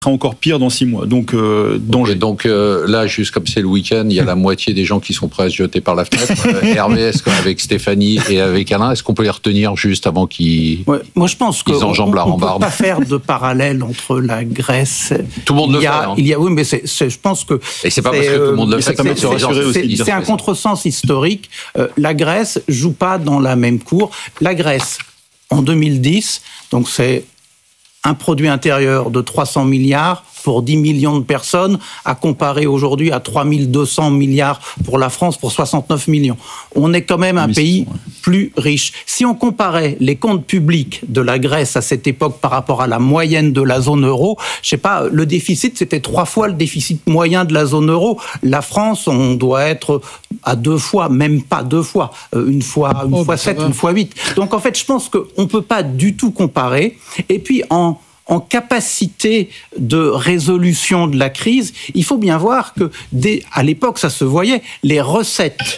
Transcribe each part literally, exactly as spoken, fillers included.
encore pire dans six mois. Donc, euh, danger. Et donc euh, là, juste comme c'est le week-end, il y a la moitié des gens qui sont prêts à se jeter par la fenêtre. Euh, Hervé, est-ce qu'avec Stéphanie et avec Alain, est-ce qu'on peut les retenir juste avant qu'ils ouais, moi je pense qu'on enjambent la rambarde. On ne peut pas faire de parallèle entre la Grèce. Tout le monde il le y a, fait. Hein. Il y a, oui, mais c'est, c'est, je pense que. Et c'est pas parce que tout le monde le fait. Ça permet de se rassurer aussi. C'est, c'est un contresens historique. Euh, la Grèce joue pas dans la même cour. La Grèce, en deux mille dix, donc c'est un produit intérieur de trois cents milliards pour dix millions de personnes, à comparer aujourd'hui à trois mille deux cents milliards pour la France, pour soixante-neuf millions. On est quand même un pays plus riche. Si on comparait les comptes publics de la Grèce à cette époque par rapport à la moyenne de la zone euro, je sais pas, le déficit, c'était trois fois le déficit moyen de la zone euro. La France, on doit être à deux fois, même pas deux fois, une fois, une oh, fois sept, une fois huit. Donc en fait, je pense qu'on peut pas du tout comparer. Et puis en En capacité de résolution de la crise, il faut bien voir que, dès, à l'époque, ça se voyait, les recettes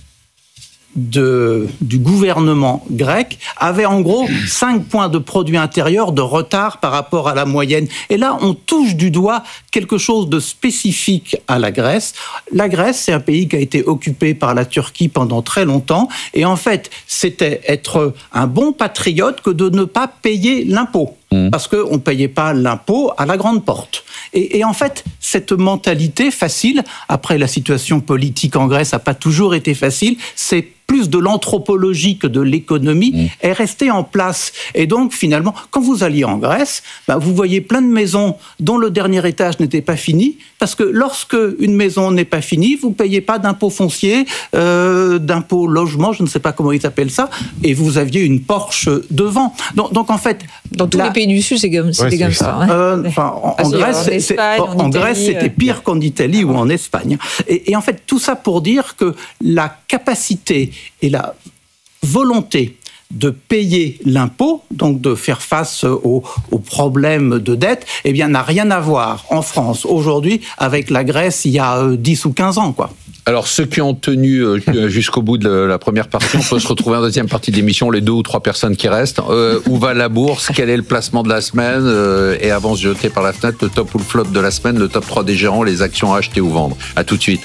de, du gouvernement grec avaient en gros cinq points de produit intérieur de retard par rapport à la moyenne. Et là, on touche du doigt quelque chose de spécifique à la Grèce. La Grèce, c'est un pays qui a été occupé par la Turquie pendant très longtemps. Et en fait, c'était être un bon patriote que de ne pas payer l'impôt. Parce qu'on ne payait pas l'impôt à la grande porte. Et, et en fait, cette mentalité facile, après la situation politique en Grèce n'a pas toujours été facile, c'est plus de l'anthropologie que de l'économie, mmh. est restée en place. Et donc, finalement, quand vous alliez en Grèce, bah, vous voyez plein de maisons dont le dernier étage n'était pas fini, parce que lorsque une maison n'est pas finie, vous ne payez pas d'impôt foncier, euh, d'impôt logement, je ne sais pas comment ils appellent ça, et vous aviez une Porsche devant. Donc, donc en fait... Dans tous la... les pays du Sud, c'est comme, c'était ouais, comme ça. ça. Hein. Euh, enfin, en, en Grèce, en, Espagne, en, en Grèce Italie, c'était pire qu'en Italie ou en Espagne. Et, et en fait, tout ça pour dire que la capacité et la volonté de payer l'impôt, donc de faire face aux, aux problèmes de dette, eh bien, n'a rien à voir en France aujourd'hui avec la Grèce il y a dix ou quinze ans, quoi. Alors, ceux qui ont tenu jusqu'au bout de la première partie, on peut se retrouver en deuxième partie de l'émission, les deux ou trois personnes qui restent. Euh, où va la bourse? Quel est le placement de la semaine? euh, Et avant de se jeter par la fenêtre, le top ou le flop de la semaine, le top trois des gérants, les actions à acheter ou vendre. À tout de suite.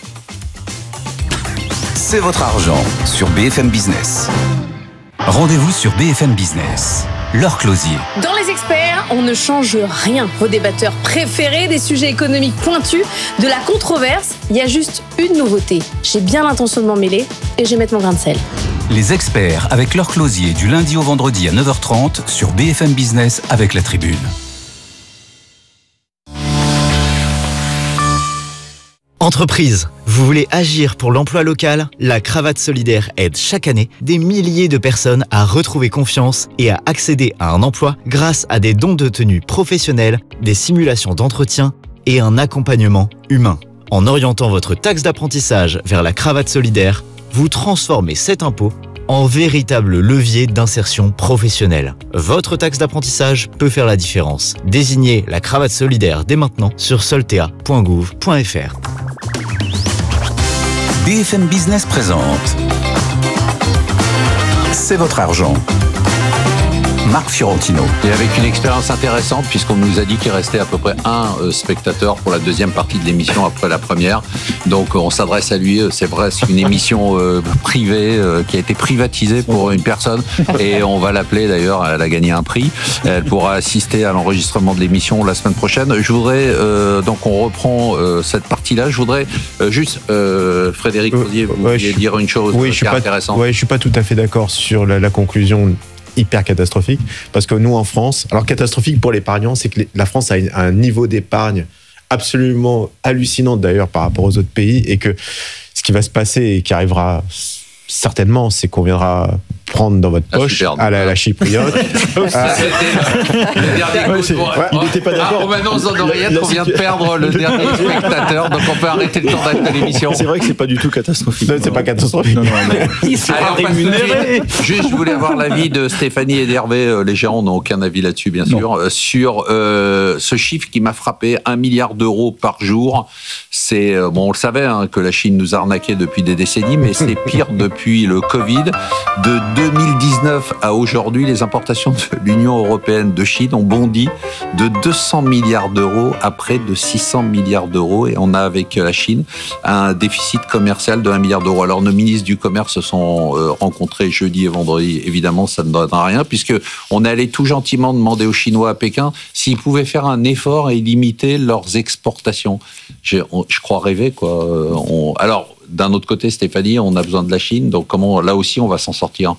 C'est votre argent sur B F M Business. Rendez-vous sur B F M Business. Laure Closier. Dans Les Experts, on ne change rien. Vos débatteurs préférés, des sujets économiques pointus, de la controverse. Il y a juste une nouveauté. J'ai bien l'intention de m'en mêler et je vais mettre mon grain de sel. Les Experts avec Laure Closier du lundi au vendredi à neuf heures trente sur B F M Business avec La Tribune. Entreprise, vous voulez agir pour l'emploi local? La Cravate Solidaire aide chaque année des milliers de personnes à retrouver confiance et à accéder à un emploi grâce à des dons de tenue professionnels, des simulations d'entretien et un accompagnement humain. En orientant votre taxe d'apprentissage vers la Cravate Solidaire, vous transformez cet impôt en véritable levier d'insertion professionnelle. Votre taxe d'apprentissage peut faire la différence. Désignez la Cravate Solidaire dès maintenant sur soltea point gouv point f r. B F M Business présente C'est votre argent. Marc Fiorentino. Et avec une expérience intéressante, puisqu'on nous a dit qu'il restait à peu près un euh, spectateur pour la deuxième partie de l'émission après la première. Donc on s'adresse à lui. C'est vrai, c'est une émission euh, privée euh, qui a été privatisée pour une personne. Et on va l'appeler d'ailleurs, elle a gagné un prix. Elle pourra assister à l'enregistrement de l'émission la semaine prochaine. Je voudrais, euh, donc on reprend euh, cette partie-là. Je voudrais euh, juste, euh, Frédéric Closier, vous ouais, vouliez dire une chose oui, qui je suis est pas, intéressante. Oui, je suis pas tout à fait d'accord sur la, la conclusion hyper catastrophique, parce que nous en France, alors catastrophique pour l'épargnant, c'est que la France a un niveau d'épargne absolument hallucinant d'ailleurs par rapport aux autres pays, et que ce qui va se passer et qui arrivera certainement, c'est qu'on viendra prendre dans votre poche à, à la, la chypriote. Ça, c'était le dernier coup. Ouais, ouais, il n'était pas d'accord. Ah, maintenant, aux oreillettes, on vient de perdre le dernier spectateur, donc on peut arrêter le temps de l'émission. C'est vrai que c'est pas du tout catastrophique. Non, c'est pas catastrophique. Non, non, non. Il sera rémunéré. Juste, je voulais avoir l'avis de Stéphanie et d'Hervé. Les gérants n'ont aucun avis là-dessus, bien sûr. Non. Sur euh, ce chiffre qui m'a frappé, un milliard d'euros par jour. C'est, bon, on le savait, hein, que la Chine nous arnaquait depuis des décennies, mais c'est pire depuis le Covid. De deux mille dix-neuf à aujourd'hui, les importations de l'Union européenne de Chine ont bondi de deux cents milliards d'euros à près de six cents milliards d'euros. Et on a avec la Chine un déficit commercial de un milliard d'euros. Alors nos ministres du commerce se sont euh, rencontrés jeudi et vendredi. Évidemment, ça ne donne rien puisque on est allé tout gentiment demander aux Chinois à Pékin s'ils pouvaient faire un effort et limiter leurs exportations. Je, on, je crois rêver, quoi. On, alors, d'un autre côté, Stéphanie, on a besoin de la Chine, donc comment, là aussi, on va s'en sortir?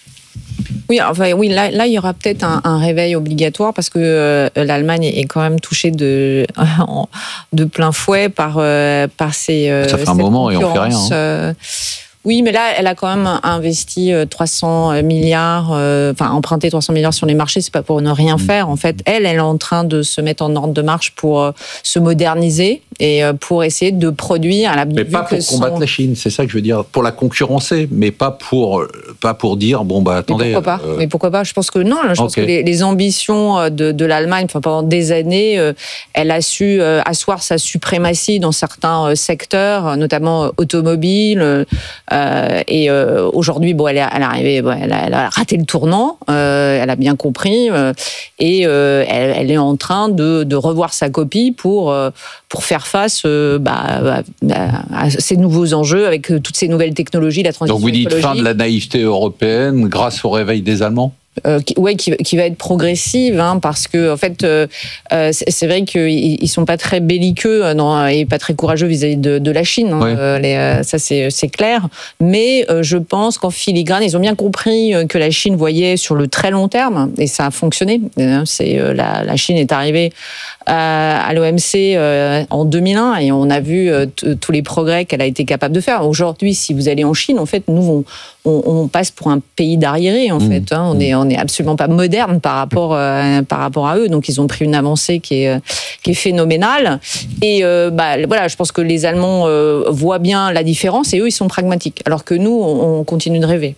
Oui, enfin, oui, là, là, il y aura peut-être un, un réveil obligatoire parce que euh, l'Allemagne est quand même touchée de, de plein fouet par, euh, par ces. Euh, Ça fait un moment et on fait rien. Hein. Euh, Oui, mais là, elle a quand même investi trois cents milliards, euh, enfin emprunté trois cents milliards sur les marchés. C'est pas pour ne rien faire. En fait, elle, elle est en train de se mettre en ordre de marche pour euh, se moderniser et euh, pour essayer de produire. À la, mais pas pour combattre son... la Chine, c'est ça que je veux dire. Pour la concurrencer, mais pas pour pas pour dire bon bah attendez. Mais pourquoi pas euh... Mais pourquoi pas Je pense que non. Je pense okay. que les, les ambitions de, de l'Allemagne, enfin pendant des années, euh, elle a su euh, asseoir sa suprématie dans certains euh, secteurs, notamment euh, automobiles. Euh, Euh, et euh, aujourd'hui, bon, elle est, elle est arrivée, bon, elle, a, elle a raté le tournant, euh, elle a bien compris, euh, et euh, elle, elle est en train de, de revoir sa copie pour euh, pour faire face euh, bah, à, à ces nouveaux enjeux avec toutes ces nouvelles technologies, la transition écologique. Donc vous dites écologique. Fin de la naïveté européenne grâce au réveil des Allemands. Euh, qui, ouais, qui, qui va être progressive, hein, parce que en fait, euh, euh, c'est, c'est vrai qu'ils ils sont pas très belliqueux euh, non, et pas très courageux vis-à-vis de, de la Chine. Hein, oui. euh, les, euh, ça c'est, c'est clair. Mais euh, je pense qu'en filigrane, ils ont bien compris que la Chine voyait sur le très long terme, et ça a fonctionné. C'est euh, la, la Chine est arrivée à, à l'O M C euh, en deux mille un et on a vu euh, t- tous les progrès qu'elle a été capable de faire. Aujourd'hui, si vous allez en Chine, en fait, nous on, on, on passe pour un pays d'arriérés. En mmh. fait, hein, on est on n'est absolument pas moderne par rapport euh, par rapport à eux. Donc ils ont pris une avancée qui est qui est phénoménale. Et euh, bah voilà, je pense que les Allemands euh, voient bien la différence et eux ils sont pragmatiques. Alors que nous on, on continue de rêver.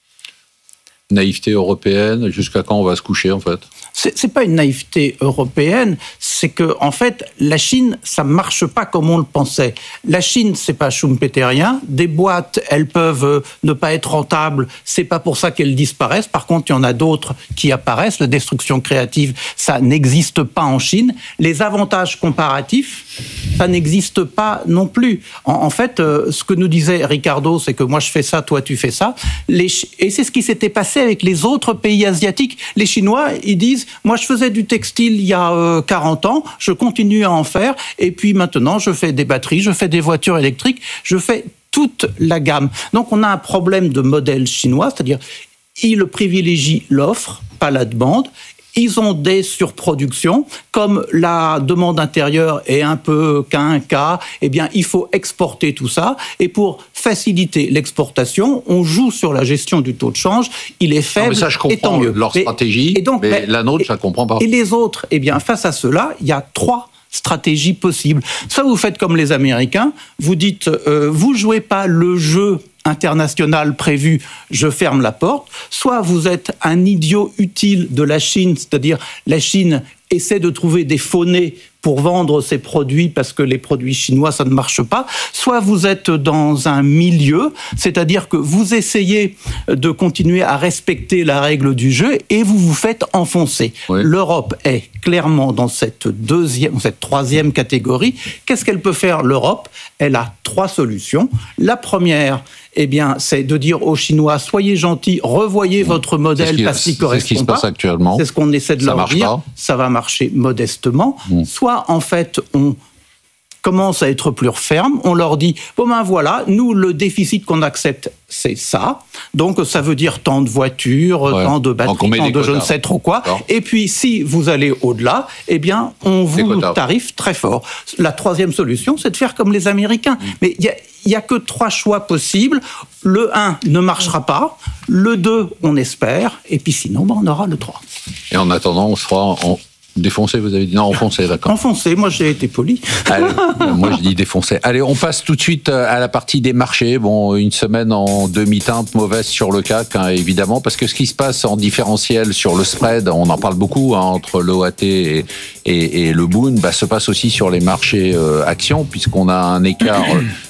Naïveté européenne, jusqu'à quand on va se coucher en fait? C'est, c'est pas une naïveté européenne, c'est que en fait la Chine ça marche pas comme on le pensait. La Chine c'est pas schumpeterien, des boîtes elles peuvent ne pas être rentables, c'est pas pour ça qu'elles disparaissent. Par contre il y en a d'autres qui apparaissent. La destruction créative ça n'existe pas en Chine. Les avantages comparatifs ça n'existe pas non plus. En, en fait euh, ce que nous disait Ricardo c'est que moi je fais ça, toi tu fais ça. Les, et c'est ce qui s'était passé avec les autres pays asiatiques. Les Chinois ils disent moi, je faisais du textile il y a euh, quarante ans, je continue à en faire, et puis maintenant, je fais des batteries, je fais des voitures électriques, je fais toute la gamme. Donc, on a un problème de modèle chinois, c'est-à-dire, ils privilégient l'offre, pas la demande. Ils ont des surproductions. Comme la demande intérieure est un peu qu'un cas, eh bien, il faut exporter tout ça. Et pour faciliter l'exportation, on joue sur la gestion du taux de change. Il est faible, non, mais ça, je comprends et tant mieux. Leur stratégie, et, et donc, mais, mais la nôtre, et, je ne comprends pas. Et les autres, eh bien, face à cela, il y a trois stratégies possibles. Soit vous faites comme les Américains, vous dites, euh, vous jouez pas le jeu international prévu, je ferme la porte. Soit vous êtes un idiot utile de la Chine, c'est-à-dire la Chine essaie de trouver des faux-nez pour vendre ses produits parce que les produits chinois, ça ne marche pas. Soit vous êtes dans un milieu, c'est-à-dire que vous essayez de continuer à respecter la règle du jeu et vous vous faites enfoncer. Oui. L'Europe est clairement dans cette deuxième, cette troisième catégorie. Qu'est-ce qu'elle peut faire, l'Europe ? Elle a trois solutions. La première, eh bien, c'est de dire aux Chinois, soyez gentils, revoyez votre modèle parce qu'il ne correspond pas. C'est ce qui se passe actuellement. C'est ce qu'on essaie de ça leur dire. Pas. Ça va marcher modestement. Mmh. Soit, en fait, on commence à être plus ferme, on leur dit, bon ben voilà, nous, le déficit qu'on accepte, c'est ça. Donc, ça veut dire tant de voitures, ouais. tant de batteries, tant de je ne sais trop quoi. D'accord. Et puis, si vous allez au-delà, eh bien, on vous tarife très fort. La troisième solution, c'est de faire comme les Américains. Mmh. Mais il y a Il n'y a que trois choix possibles. Le un ne marchera pas. Le deux, on espère. Et puis sinon, ben, on aura le trois. Et en attendant, on sera en défoncé, vous avez dit. Non, enfoncé, d'accord. Enfoncé, moi j'ai été poli. Allez, moi je dis défoncé. Allez, on passe tout de suite à la partie des marchés. Bon, une semaine en demi-teinte, mauvaise sur le C A C, hein, évidemment, parce que ce qui se passe en différentiel sur le spread, on en parle beaucoup, hein, entre l'O A T et, et, et le Bund, bah, se passe aussi sur les marchés euh, actions, puisqu'on a un écart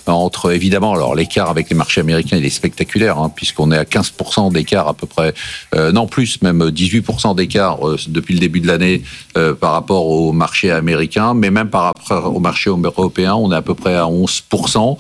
entre, évidemment, alors l'écart avec les marchés américains, il est spectaculaire, hein, puisqu'on est à quinze pour cent d'écart à peu près, euh, non plus, même dix-huit pour cent d'écart euh, depuis le début de l'année euh, par rapport au marché américain, mais même par rapport au marché européen, on est à peu près à onze pour cent.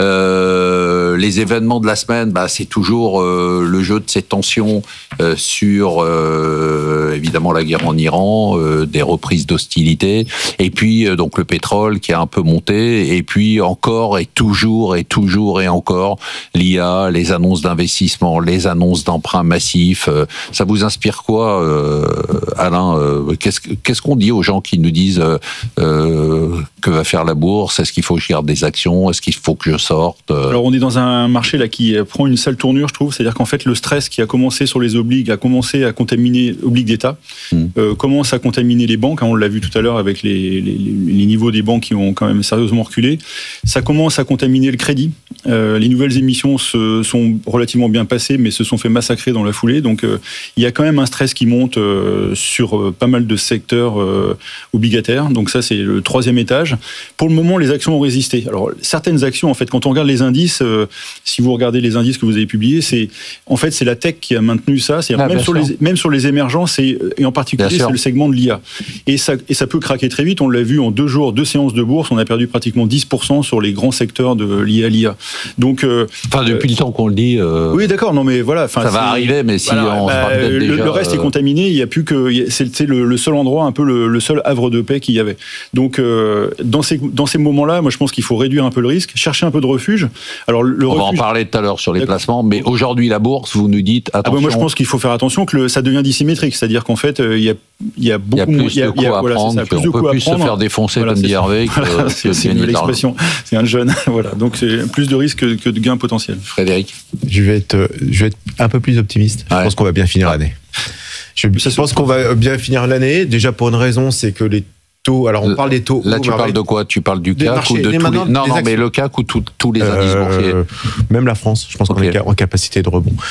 Euh, les événements de la semaine, bah, c'est toujours euh, le jeu de ces tensions euh, sur euh, évidemment la guerre en Iran, euh, des reprises d'hostilité, et puis euh, donc le pétrole qui a un peu monté, et puis encore et toujours et toujours et encore l'I A, les annonces d'investissement, les annonces d'emprunts massifs. Euh, ça vous inspire quoi, euh, Alain? euh, qu'est-ce, qu'est-ce qu'on dit aux gens qui nous disent euh, euh, que va faire la bourse? Est-ce qu'il faut que je garde des actions? Est-ce qu'il faut que je sorte? Alors on est dans un marché là qui prend une sale tournure, je trouve. C'est-à-dire qu'en fait le stress qui a commencé sur les obligues a commencé à contaminer obligues d'État, mmh. euh, commence à contaminer les banques. Hein, on l'a vu tout à l'heure avec les, les, les niveaux des banques qui ont quand même sérieusement reculé. Ça commence à contaminer le crédit. Euh, les nouvelles émissions se sont relativement bien passées, mais se sont fait massacrer dans la foulée. Donc euh, il y a quand même un stress qui monte euh, sur euh, pas mal de secteurs euh, obligataires. Donc ça c'est le troisième étage. Pour le moment, les actions ont résisté. Alors certaines actions, en fait, quand on regarde les indices, euh, si vous regardez les indices que vous avez publiés, c'est en fait c'est la tech qui a maintenu ça. C'est ah, même sur les même sur les émergents, c'est et en particulier c'est le segment de l'I A. Et ça et ça peut craquer très vite. On l'a vu en deux jours, deux séances de bourse, on a perdu pratiquement dix pour cent sur les grands secteurs de l'I A, l'I A. Donc euh, enfin depuis euh, le temps qu'on le dit. Euh, oui, d'accord. Non, mais voilà. Ça va arriver, mais si voilà, on bah, se le, déjà, le reste euh... est contaminé. Il y a plus que c'est, c'est le, le seul endroit, un peu le, le seul havre de paix qu'il y avait. Donc euh, dans ces dans ces moments-là, moi je pense qu'il faut réduire un peu le risque, chercher un peu de refuge. Alors le on refuge, va en parler tout à l'heure sur les D'accord. placements, mais aujourd'hui la bourse, vous nous dites attention. Ah bah moi je pense qu'il faut faire attention que le, ça devient dissymétrique, c'est-à-dire qu'en fait il y a il y a beaucoup il y a plus de coups à voilà, prendre, ça, plus on de peut plus se faire défoncer voilà, comme dit Hervé. Que, voilà, que c'est, c'est une belle expression. C'est un jeune, voilà. Donc c'est plus de risques que, que de gains potentiels. Frédéric, je vais être je vais être un peu plus optimiste. Ouais. Je pense qu'on va bien finir l'année. Je, je pense qu'on va bien finir l'année. Déjà pour une raison, c'est que les taux. Alors on parle des taux. Là, tu parles de quoi? Tu parles du C A C marchés, ou de tous les... Non, non, mais le C A C ou tout, tous les indices euh, boursiers. Même la France, je pense okay. qu'on est en capacité de rebond.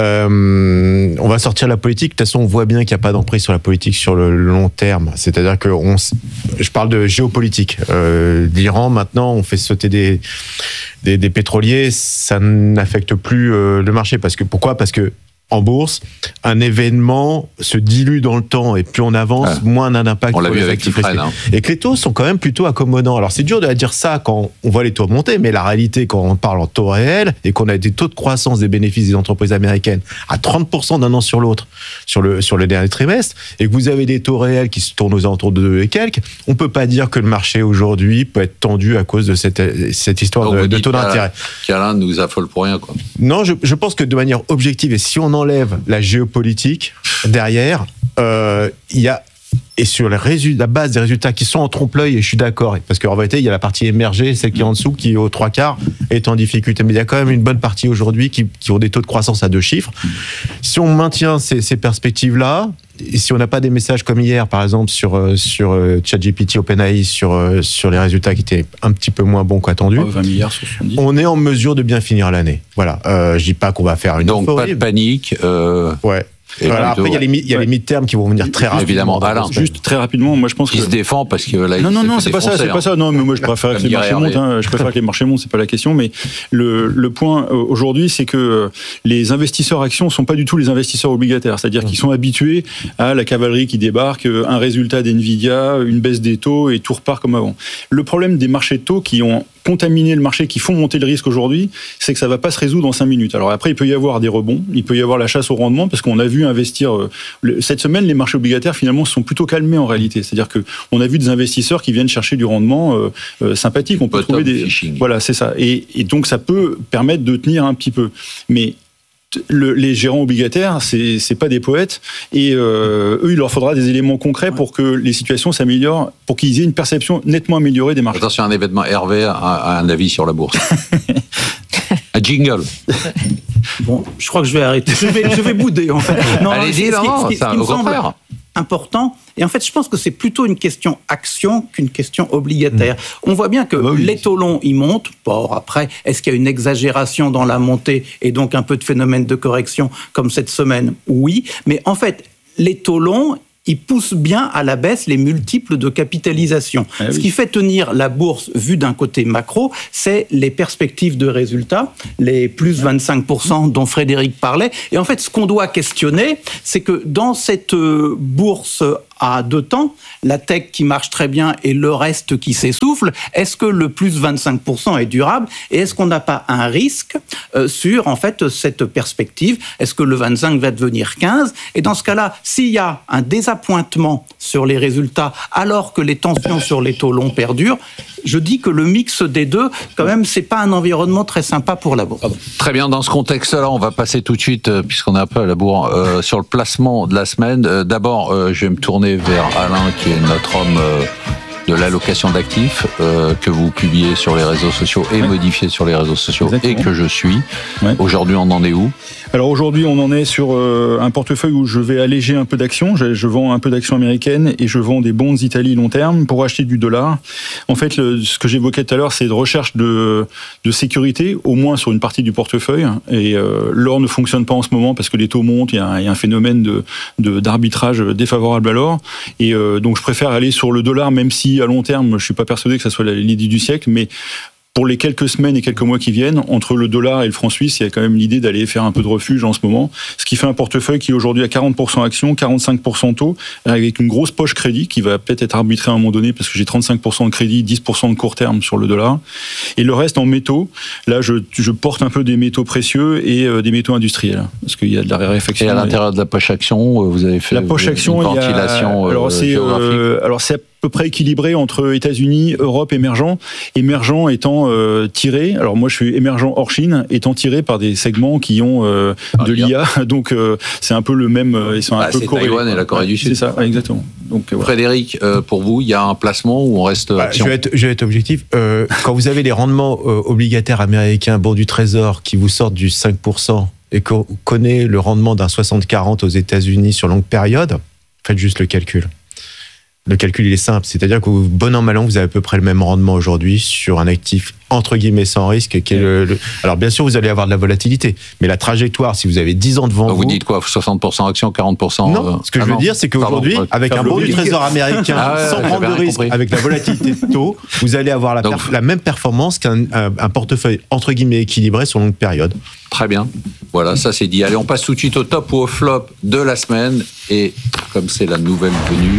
Euh, on va sortir la politique. De toute façon, on voit bien qu'il n'y a pas d'emprise sur la politique sur le long terme. C'est-à-dire que on, je parle de géopolitique. Euh, L'Iran, maintenant, on fait sauter des, des, des pétroliers. Ça n'affecte plus euh, le marché. Parce que, pourquoi? Parce que en bourse, un événement se dilue dans le temps et plus on avance, ah. moins on a d'impact. On l'a vu avec Tifred, hein. Et que les taux sont quand même plutôt accommodants. Alors c'est dur de dire ça quand on voit les taux monter, mais la réalité quand on parle en taux réel et qu'on a des taux de croissance des bénéfices des entreprises américaines à trente pour cent d'un an sur l'autre sur le, sur le dernier trimestre et que vous avez des taux réels qui se tournent aux alentours de deux et quelques, on peut pas dire que le marché aujourd'hui peut être tendu à cause de cette, cette histoire Donc de, de taux d'intérêt. Qu'Alain nous affole pour rien, quoi. Non, je, je pense que de manière objective, et si on enlève la géopolitique derrière, euh, il y a et sur les résultats, la base des résultats qui sont en trompe-l'œil, et je suis d'accord, parce qu'en réalité, il y a la partie émergée, celle qui est en dessous, qui aux trois quarts est en difficulté. Mais il y a quand même une bonne partie aujourd'hui qui, qui ont des taux de croissance à deux chiffres. Si on maintient ces, ces perspectives-là, et si on n'a pas des messages comme hier, par exemple, sur, sur ChatGPT, OpenAI, sur, sur les résultats qui étaient un petit peu moins bons qu'attendus, oh, vingt milliards sur soixante-dix. On est en mesure de bien finir l'année. Voilà. Euh, je dis pas qu'on va faire une Donc, euphorie. Pas de panique. Euh... Ouais. Voilà, après, il y a les, mi- il y a les mid-terms qui vont venir très rapidement. Évidemment, Alain. Juste très rapidement, moi je pense qu'il que. se défend parce que là, non, non, non, c'est pas ça, c'est pas ça. Non, mais moi je préfère que les marchés montent. Hein, je préfère que les marchés montent, c'est pas la question. Mais le, le point aujourd'hui, c'est que les investisseurs actions sont pas du tout les investisseurs obligataires. C'est-à-dire qu'ils sont habitués à la cavalerie qui débarque, un résultat d'Nvidia, une baisse des taux et tout repart comme avant. Le problème des marchés de taux qui ont contaminer le marché, qui font monter le risque aujourd'hui, c'est que ça va pas se résoudre en cinq minutes. Alors après, il peut y avoir des rebonds, il peut y avoir la chasse au rendement, parce qu'on a vu investir... Euh, le, cette semaine, les marchés obligataires, finalement, se sont plutôt calmés en réalité. C'est-à-dire qu'on a vu des investisseurs qui viennent chercher du rendement euh, euh, sympathique. On peut Bottom trouver des... Fishing. Voilà, c'est ça. Et, et donc, ça peut permettre de tenir un petit peu. Mais... Le, les gérants obligataires, c'est, c'est pas des poètes, et euh, eux, il leur faudra des éléments concrets pour que les situations s'améliorent, pour qu'ils aient une perception nettement améliorée des marchés. Attention, un événement, Hervé a, a un avis sur la bourse. Un jingle. Bon, je crois que je vais arrêter. Je vais, je vais bouder, en fait. Non, allez-y, non, non, c'est au contraire. Important. Et en fait, je pense que c'est plutôt une question action qu'une question obligataire. Mmh. On voit bien que oui. les taux longs, ils montent. Bon, après, est-ce qu'il y a une exagération dans la montée et donc un peu de phénomène de correction comme cette semaine? Oui. Mais en fait, les taux longs, il pousse bien à la baisse les multiples de capitalisation. Ah oui. Ce qui fait tenir la bourse, vue d'un côté macro, c'est les perspectives de résultats, les plus vingt-cinq pour cent dont Frédéric parlait. Et en fait, ce qu'on doit questionner, c'est que dans cette bourse à deux temps, la tech qui marche très bien et le reste qui s'essouffle, est-ce que le plus vingt-cinq pour cent est durable et est-ce qu'on n'a pas un risque euh, sur en fait cette perspective? Est-ce que le vingt-cinq va devenir quinze? Et dans ce cas-là, s'il y a un désappointement sur les résultats alors que les tensions sur les taux longs perdurent, je dis que le mix des deux, quand même, c'est pas un environnement très sympa pour la bourse. Très bien, dans ce contexte-là, on va passer tout de suite, euh, puisqu'on est un peu à la bourre, euh, sur le placement de la semaine. Euh, d'abord, euh, je vais me tourner vers Alain, qui est notre homme euh, de l'allocation d'actifs, euh, que vous publiez sur les réseaux sociaux et ouais. modifiez sur les réseaux sociaux. Exactement. Et que je suis. Ouais. Aujourd'hui, on en est où? Alors aujourd'hui, on en est sur euh, un portefeuille où je vais alléger un peu d'actions. Je, je vends un peu d'actions américaines et je vends des bonds Italie long terme pour acheter du dollar. En fait, le, ce que j'évoquais tout à l'heure, c'est de recherche de, de sécurité, au moins sur une partie du portefeuille. Et euh, l'or ne fonctionne pas en ce moment parce que les taux montent. Il y a un, il y a un phénomène de, de, d'arbitrage défavorable à l'or. Et euh, donc, je préfère aller sur le dollar, même si à long terme, je suis pas persuadé que ça soit l'idée du siècle, mais pour les quelques semaines et quelques mois qui viennent, entre le dollar et le franc suisse, il y a quand même l'idée d'aller faire un peu de refuge en ce moment. Ce qui fait un portefeuille qui est aujourd'hui à quarante pour cent actions, quarante-cinq pour cent taux, avec une grosse poche crédit qui va peut-être être arbitrée à un moment donné parce que j'ai trente-cinq pour cent de crédit, dix pour cent de court terme sur le dollar. Et le reste en métaux. Là, je, je porte un peu des métaux précieux et euh, des métaux industriels. Parce qu'il y a de la raréfaction. Et à l'intérieur de la poche action, vous avez fait la poche action, une ventilation il y a, alors, c'est, géographique. Euh, alors c'est à peu près équilibré entre États-Unis, Europe, émergents. Émergents étant euh, tirés, alors moi je suis émergent hors Chine, étant tirés par des segments qui ont euh, ah, de l'I A. Donc euh, c'est un peu le même, euh, ils sont bah, un peu c'est corrélés. Taïwan et la Corée du Sud. C'est ça, exactement. Donc, euh, voilà. Frédéric, euh, pour vous, il y a un placement où on reste bah, je, vais être, je vais être objectif. Euh, quand vous avez les rendements euh, obligataires américains, bons du Trésor, qui vous sortent du cinq pour cent et qu'on connaît le rendement d'un soixante quarante aux États-Unis sur longue période, faites juste le calcul. Le calcul, il est simple. C'est-à-dire que bon an, mal an, vous avez à peu près le même rendement aujourd'hui sur un actif entre guillemets sans risque. Qui est le, le... Alors bien sûr, vous allez avoir de la volatilité, mais la trajectoire, si vous avez dix ans devant vous... vous... Vous dites quoi, soixante pour cent actions, quarante pour cent... Non, ce que ah je veux non. dire, c'est qu'aujourd'hui, Pardon, avec un bon du Trésor américain, ah ouais, sans prendre de risque, compris. Avec la volatilité de taux, vous allez avoir la, Donc, perf- la même performance qu'un un, un portefeuille entre guillemets équilibré sur longue période. Très bien. Voilà, ça c'est dit. Allez, on passe tout de suite au top ou au flop de la semaine. Et comme c'est la nouvelle venue,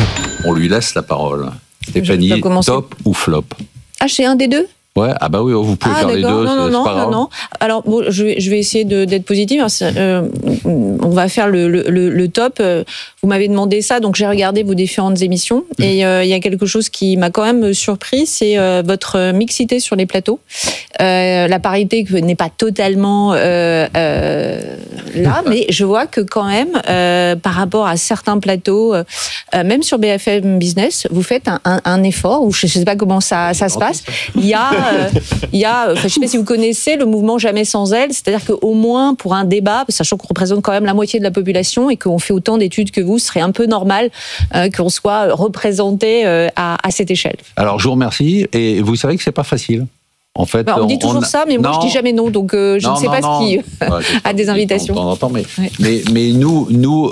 on lui laisse la parole. Stéphanie, top ou flop? Ah, c'est un des deux? Ouais, ah bah oui, vous pouvez ah, faire les deux, non, non, c'est, non, c'est pas grave. Non, non. Alors, bon, je vais, je vais essayer de, d'être positive. Euh, on va faire le, le, le top. Vous m'avez demandé ça, donc j'ai regardé vos différentes émissions. Et il euh, y a quelque chose qui m'a quand même surpris, c'est euh, votre mixité sur les plateaux. Euh, la parité n'est pas totalement euh, euh, là, mais je vois que quand même, euh, par rapport à certains plateaux, euh, même sur B F M Business, vous faites un, un, un effort, ou je ne sais pas comment ça, ça se passe. Il y a... Euh, il y a, enfin, je ne sais pas si vous connaissez le mouvement Jamais sans elle, c'est-à-dire qu'au moins pour un débat, sachant qu'on représente quand même la moitié de la population et qu'on fait autant d'études que vous, ce serait un peu normal euh, qu'on soit représenté euh, à, à cette échelle. Alors je vous remercie, et vous savez que c'est pas facile. En fait, bah, on, on dit toujours on... ça, mais moi non. je dis jamais non, donc euh, je non, ne sais non, pas non. ce qui bah, a des invitations. On entend, mais, ouais. mais, mais nous, nous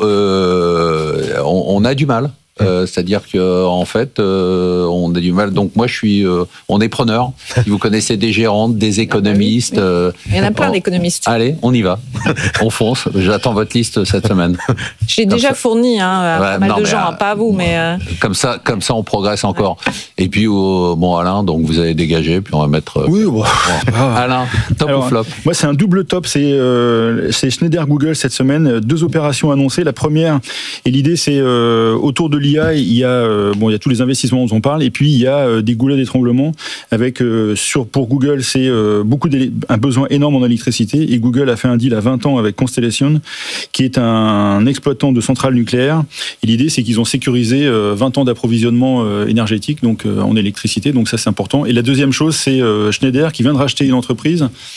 euh, on, on a du mal. Euh, c'est-à-dire que en fait, euh, on a du mal. Donc moi, je suis, euh, on est preneur. Si vous connaissez des gérantes, des économistes, ah, oui, oui. Euh, il y en a plein on... d'économistes. Allez, on y va. On fonce. J'attends votre liste cette semaine. J'ai déjà ça. fourni hein, à ouais, pas mal non, de gens, à, pas à vous, mais euh... comme ça, comme ça, on progresse encore. Ouais. Et puis euh, bon, Alain, donc vous avez dégagé, puis on va mettre. Euh, oui, bon. Alain, top Alors, ou flop? Moi, c'est un double top. C'est, euh, c'est Schneider Google cette semaine. Deux opérations annoncées. La première, et l'idée, c'est euh, autour de l'I A, il y a Euh, bon, il y a tous les investissements dont on parle, et puis il y a euh, des goulets d'étranglement avec euh, sur pour Google, c'est euh, beaucoup un besoin énorme en électricité, et Google a fait un deal à vingt ans avec Constellation, qui est un, un exploitant de centrales nucléaires. Et l'idée, c'est qu'ils ont sécurisé euh, vingt ans d'approvisionnement euh, énergétique, donc euh, en électricité. Donc ça, c'est important. Et la deuxième chose, c'est euh, Schneider qui vient de racheter une entreprise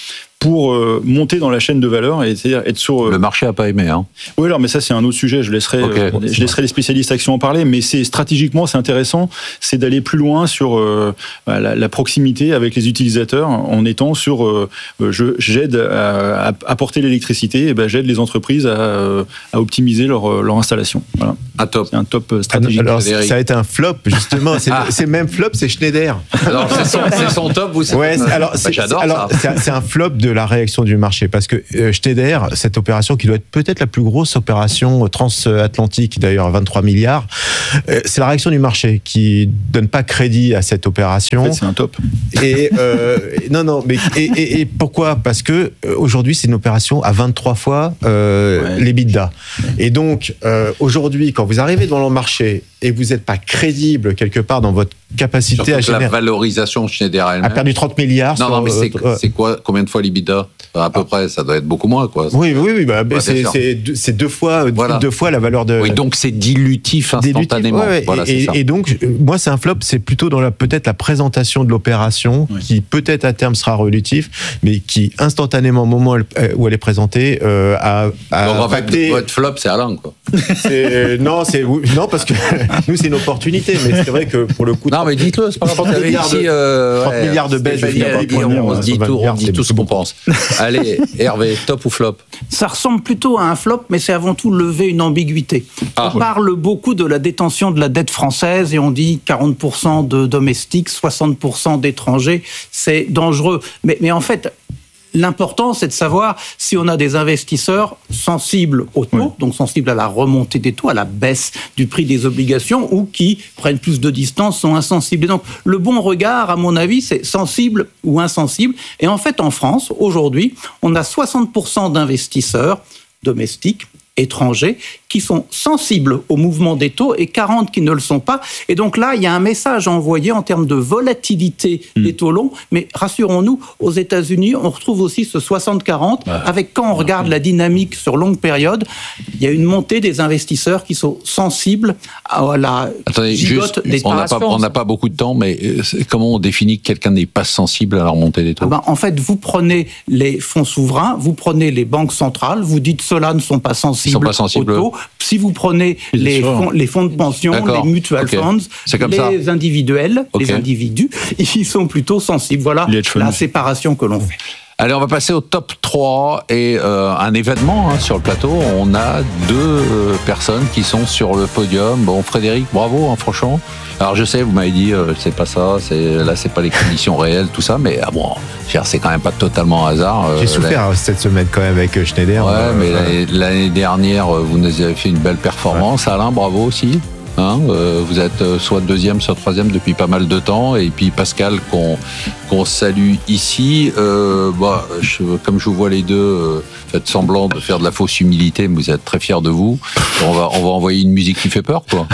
pour euh, monter dans la chaîne de valeur et c'est-à-dire être sur. Euh... Le marché a pas aimé, hein. Oui, alors mais ça c'est un autre sujet. Je laisserai, okay. euh, je laisserai les spécialistes actions en parler. Mais c'est stratégiquement c'est intéressant, c'est d'aller plus loin sur euh, la, la proximité avec les utilisateurs en étant sur. Euh, je j'aide à, à apporter l'électricité, et ben j'aide les entreprises à, à optimiser leur leur installation. Voilà. Un top. C'est un top stratégique. Alors, ça a été un flop justement. C'est, ah. c'est même flop, c'est Schneider. Alors c'est son, c'est son top ou c'est ouais, ton... alors, bah, c'est, j'adore alors, ça. C'est un, c'est un flop de la réaction du marché parce que euh, Schneider, cette opération qui doit être peut-être la plus grosse opération transatlantique, d'ailleurs à vingt-trois milliards, euh, c'est la réaction du marché qui donne pas crédit à cette opération. En fait, c'est un top. Et euh, non, non, mais et, et, et pourquoi ? Parce que euh, aujourd'hui, c'est une opération à vingt-trois fois euh, ouais. l'EBITDA. Et donc euh, aujourd'hui, quand vous arrivez devant le marché et vous n'êtes pas crédible quelque part dans votre capacité surtout à générer... la valorisation Schneider elle-même. A perdu trente milliards. Non, sur, non, mais c'est, euh, c'est quoi, combien de fois l'EBITDA ? À peu ah. près, ça doit être beaucoup moins, quoi. Oui, oui, oui. Bah, ouais, c'est, c'est, deux, c'est deux fois, voilà. deux fois la valeur de. Oui, donc c'est dilutif instantanément. Dilutif, ouais, voilà, et, c'est ça. Et donc, moi, c'est un flop. C'est plutôt dans la peut-être la présentation de l'opération oui. qui peut-être à terme sera relutif, mais qui instantanément, au moment où elle est présentée, euh, a, a donc, impacté. Votre flop, c'est Alain, quoi. C'est, non, c'est non parce que nous, c'est une opportunité, mais c'est vrai que pour le coup. Non, mais dites-le. C'est pas trente milliards de, euh, trente ouais, milliards de baisse. On se dit tout, on dit tout ce qu'on pense. Allez, Hervé, top ou flop ? Ça ressemble plutôt à un flop, mais c'est avant tout lever une ambiguïté. Ah, on ouais. parle beaucoup de la détention de la dette française et on dit quarante pour cent de domestiques, soixante pour cent d'étrangers. C'est dangereux. Mais, mais en fait... L'important, c'est de savoir si on a des investisseurs sensibles aux taux, oui. donc sensibles à la remontée des taux, à la baisse du prix des obligations, ou qui prennent plus de distance, sont insensibles. Et donc, le bon regard, à mon avis, c'est sensible ou insensible. Et en fait, en France, aujourd'hui, on a soixante pour cent d'investisseurs domestiques, étrangers, qui sont sensibles au mouvement des taux et quarante qui ne le sont pas. Et donc là, il y a un message envoyé en termes de volatilité mmh. des taux longs. Mais rassurons-nous, aux États-Unis, on retrouve aussi ce soixante quarante, ah. avec quand on regarde la dynamique sur longue période, il y a une montée des investisseurs qui sont sensibles à la Attendez, gigote juste, des on n'a pas, on n'a pas beaucoup de temps, mais comment on définit que quelqu'un n'est pas sensible à la remontée des taux ? Ah ben, en fait, vous prenez les fonds souverains, vous prenez les banques centrales, vous dites ceux-là ne sont pas sensibles. Ils sont pas sensibles au taux. Si vous prenez les fonds, les fonds de pension, D'accord. les mutual okay. funds, les ça. individuels, okay. les individus, ils sont plutôt sensibles. Voilà la séparation que l'on fait. Allez, on va passer au top trois et euh, un événement hein, sur le plateau. On a deux euh, personnes qui sont sur le podium. Bon, Frédéric, bravo, hein, franchement. Alors je sais, vous m'avez dit, euh, c'est pas ça, c'est, là c'est pas les conditions réelles, tout ça, mais ah bon, c'est quand même pas totalement un hasard. Euh, J'ai souffert là, cette semaine quand même avec Schneider. Ouais, euh, mais euh, l'année, l'année dernière, vous nous avez fait une belle performance. Ouais. Alain, bravo aussi. Hein, euh, vous êtes soit deuxième, soit troisième depuis pas mal de temps. Et puis Pascal, qu'on, qu'on salue ici. Euh, bah, je, comme je vous vois les deux, euh, faites semblant de faire de la fausse humilité, mais vous êtes très fiers de vous. On va, on va envoyer une musique qui fait peur, quoi.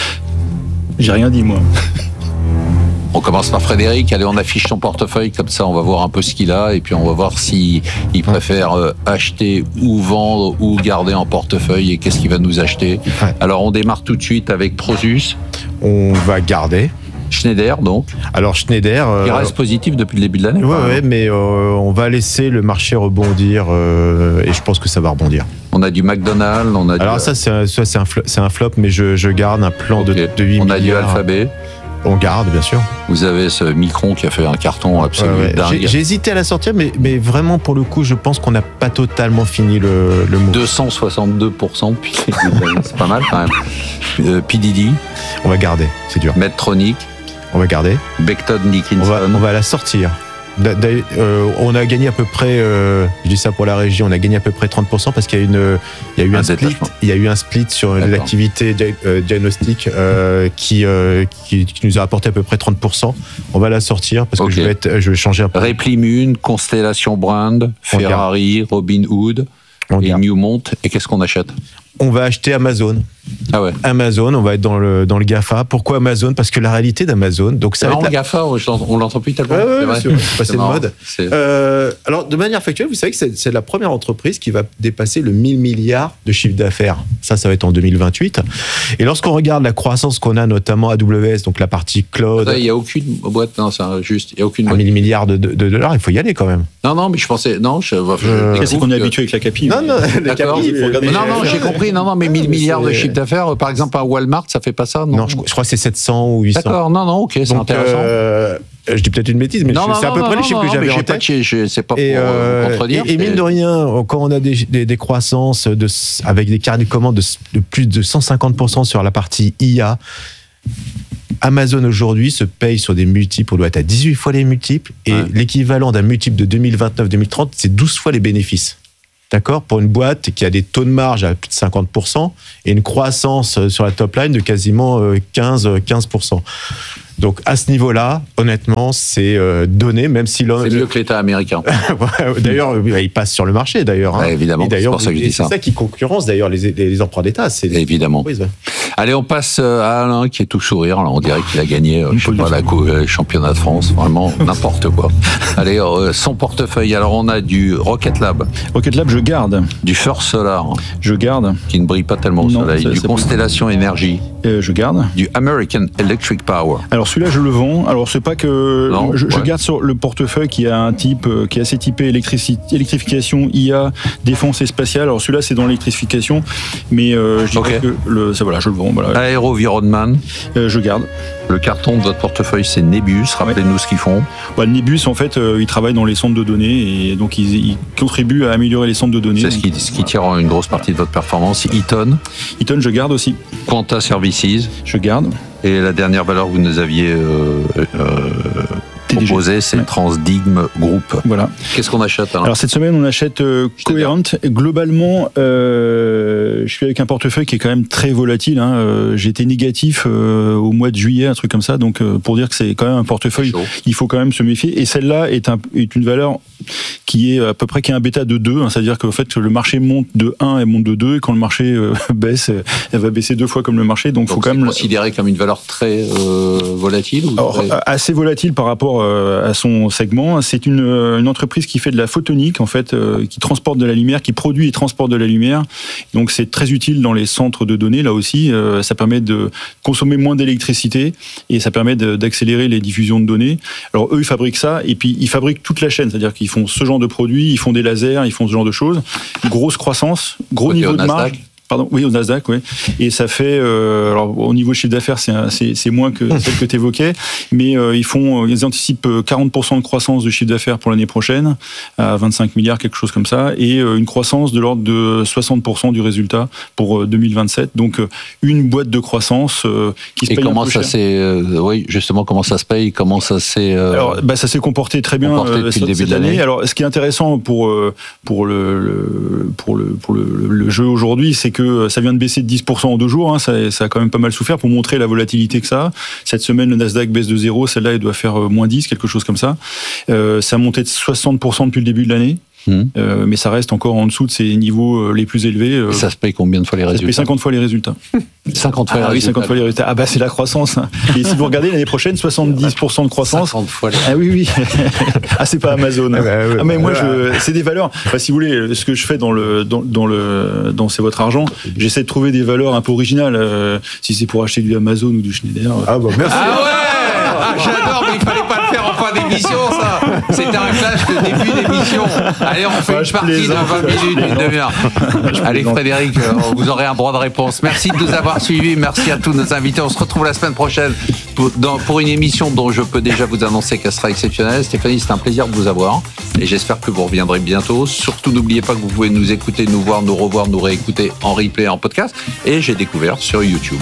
J'ai rien dit, moi. On commence par Frédéric. Allez, on affiche son portefeuille, comme ça on va voir un peu ce qu'il a, et puis on va voir s'il il préfère euh, acheter ou vendre ou garder en portefeuille, et qu'est-ce qu'il va nous acheter. Ouais. Alors on démarre tout de suite avec Prosus. On va garder. Schneider, donc. Alors Schneider... Euh, il reste positif depuis le début de l'année. Oui, ouais, mais euh, on va laisser le marché rebondir, euh, et je pense que ça va rebondir. On a du McDonald's, on a Alors du... ça, c'est un, ça, c'est un, flop, c'est un flop, mais je, je garde un plan okay. de, de huit on milliards. On a du Alphabet. On garde, bien sûr. Vous avez ce Micron qui a fait un carton absolument ouais, ouais. dingue. J'ai, j'ai hésité à la sortir, mais, mais vraiment, pour le coup, je pense qu'on n'a pas totalement fini le, le move. deux cent soixante-deux pour cent depuis c'est pas mal quand même. Euh, P D D. On va garder, c'est dur. Medtronic. On va garder. Becton Dickinson. On va, on va la sortir. Euh, on a gagné à peu près, euh, je dis ça pour la régie, on a gagné à peu près trente pour cent parce qu'il y a, une, il y a eu un, un split, il y a eu un split sur D'accord. l'activité dia- euh, diagnostic euh, qui, euh, qui, qui nous a apporté à peu près trente pour cent. On va la sortir parce okay. que je vais, être, je vais changer un peu. Replimune, Constellation Brand, Ferrari, Robinhood et Newmont. Et qu'est-ce qu'on achète ? on va acheter Amazon. Ah ouais. Amazon, on va être dans le, dans le GAFA. Pourquoi Amazon ? Parce que la réalité d'Amazon... Donc ça non, va être le la... GAFA, on l'entend plus tellement. Ouais, ouais, c'est vrai. c'est, c'est, c'est de mode. C'est... Euh, alors, de manière factuelle, vous savez que c'est, c'est la première entreprise qui va dépasser le mille milliards de chiffre d'affaires. Ça, ça va être en deux mille vingt-huit. Et lorsqu'on regarde la croissance qu'on a, notamment A W S, donc la partie cloud... Il n'y a aucune boîte, non, c'est juste... Il y a aucune boîte. mille milliards de, de, de dollars, il faut y aller quand même. Non, non, mais je pensais... Non, je, je, euh, c'est qu'on est que... habitué avec la Capi. Non, non, la Capi, il faut regarder... Non, non, j'ai compris. Non, non, mais mille milliards de chiffre d'affaires, par exemple, à Walmart, ça fait pas ça, non? Non, je, je crois que c'est sept cents ou huit cents. D'accord, non, non, ok, c'est donc, intéressant. Euh, je dis peut-être une bêtise, mais non, je, non, c'est à peu non, près non, les chiffres non, que j'avais mais en tête. Pas, je, c'est pas pour et, euh, contredire. Et, et mine de rien, quand on a des, des, des croissances de, avec des carnets de commandes de, de plus de cent cinquante pour cent sur la partie I A, Amazon aujourd'hui se paye sur des multiples, on doit être à dix-huit fois les multiples, et ouais. l'équivalent d'un multiple de deux mille vingt-neuf deux mille trente, c'est douze fois les bénéfices. D'accord ? Pour une boîte qui a des taux de marge à plus de cinquante pour cent et une croissance sur la top line de quasiment quinze pour cent. Donc à ce niveau-là, honnêtement, c'est euh, donné, même si l'on... C'est mieux que l'État américain. D'ailleurs, il passe sur le marché, d'ailleurs. Hein. Ouais, évidemment, c'est pour ça que je dis ça. C'est ça qui concurrence, d'ailleurs, les, les, les emprunts d'État. C'est évidemment. Ouais. Allez, on passe à Alain, qui est tout sourire. Là, on dirait qu'il a gagné, euh, je sais pas, la coupe, le championnat de France. Vraiment, n'importe quoi. Allez, euh, son portefeuille. Alors, on a du Rocket Lab. Rocket Lab, je garde. Du First Solar. Je garde. Qui ne brille pas tellement au non, soleil. Ça, du Constellation Énergie. Euh, je garde. Du American Electric Power. Alors, celui-là, je le vends. Alors, c'est pas que non, je, ouais. je garde sur le portefeuille qui a un type euh, qui est assez typé électrification, I A, défense et spatiale. Alors, celui-là, c'est dans l'électrification, mais euh, je dis okay. que le, ça, voilà, je le vends. Voilà. Aérovironnement. Euh, je garde. Le carton de votre portefeuille, c'est Nebus. Rappelez-nous ouais. ce qu'ils font. Bah, Nebus, en fait, euh, ils travaillent dans les centres de données et donc ils, ils contribuent à améliorer les centres de données. C'est ce qui, ce qui tire une grosse partie de votre performance. Eaton. Eaton, je garde aussi. Quanta Services. Je garde. Et la dernière valeur que vous nous aviez euh, euh, proposée, c'est ouais. Transdigm Group. Voilà. Qu'est-ce qu'on achète alors, alors cette semaine, on achète euh, Coherent. Globalement, euh, je suis avec un portefeuille qui est quand même très volatile. Hein. Euh, J'étais négatif euh, au mois de juillet, un truc comme ça. Donc, euh, pour dire que c'est quand même un portefeuille, il faut quand même se méfier. Et celle-là est, un, est une valeur qui est à peu près qui est un bêta de deux. Hein. C'est-à-dire qu'en fait, le marché monte de un et monte de deux. Et quand le marché euh, baisse, elle va baisser deux fois comme le marché. Donc, il faut quand même considéré comme une valeur très euh, volatile ou alors, très... assez volatile par rapport euh, à son segment. C'est une, une entreprise qui fait de la photonique, en fait, euh, qui transporte de la lumière, qui produit et transporte de la lumière. Donc, c'est très utile dans les centres de données, là aussi. Euh, ça permet de consommer moins d'électricité et ça permet de, d'accélérer les diffusions de données. Alors, eux, ils fabriquent ça et puis ils fabriquent toute la chaîne. C'est-à-dire qu'ils font ce genre de produits, ils font des lasers, ils font ce genre de choses. Grosse croissance, gros Côté niveau de marge. Pardon, oui, au Nasdaq, oui. Et ça fait, euh, alors au niveau chiffre d'affaires, c'est, c'est, c'est moins que celle que tu évoquais, mais euh, ils font, ils anticipent quarante pour cent de croissance de chiffre d'affaires pour l'année prochaine, à vingt-cinq milliards, quelque chose comme ça, et euh, une croissance de l'ordre de soixante pour cent du résultat pour euh, deux mille vingt-sept. Donc euh, une boîte de croissance euh, qui se et paye comment un peu ça cher. s'est, euh, oui, justement, comment ça se paye, comment ça s'est. Euh, alors, bah, ça s'est comporté très bien comporté depuis euh, le début cette de l'année. année. Alors, ce qui est intéressant pour euh, pour le, le pour le pour le, le jeu aujourd'hui, c'est que ça vient de baisser de dix pour cent en deux jours, hein, ça, ça a quand même pas mal souffert pour montrer la volatilité que ça a. Cette semaine, le Nasdaq baisse de zéro, celle-là, elle doit faire moins dix, quelque chose comme ça. Euh, ça a monté de soixante pour cent depuis le début de l'année. Mmh. Euh, mais ça reste encore en dessous de ces niveaux les plus élevés. Euh, Et ça se paye combien de fois les résultats ? Ça se paye cinquante fois les résultats. cinquante fois ah, les oui, résultats. cinquante fois les résultats. Ah bah c'est la croissance. Et si vous regardez l'année prochaine, soixante-dix pour cent de croissance. cinquante fois les... Ah oui, oui. Ah c'est pas Amazon. Ah, bah, ouais, ah mais moi, ouais. je, c'est des valeurs. Enfin, si vous voulez, ce que je fais dans le dans, dans le dans c'est votre argent, j'essaie de trouver des valeurs un peu originales. Euh, si c'est pour acheter du Amazon ou du Schneider. Ah bah merci. Ah ouais. Ah, j'adore, mais il fallait pas le faire en fin d'émission, ça. C'était un flash de début d'émission. Allez, on fait ouais, une partie de vingt minutes, une demi-heure. Allez, Frédéric, vous aurez un droit de réponse. Merci de nous avoir suivis. Merci à tous nos invités. On se retrouve la semaine prochaine pour, dans, pour une émission dont je peux déjà vous annoncer qu'elle sera exceptionnelle. Stéphanie, c'est un plaisir de vous avoir. Et j'espère que vous reviendrez bientôt. Surtout, n'oubliez pas que vous pouvez nous écouter, nous voir, nous revoir, nous réécouter en replay, en podcast. Et j'ai découvert sur YouTube.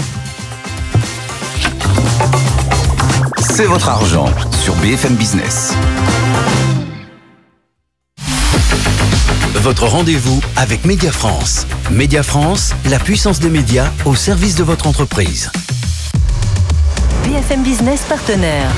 C'est votre argent sur B F M Business. Votre rendez-vous avec Média France. Média France, la puissance des médias au service de votre entreprise. B F M Business partenaire.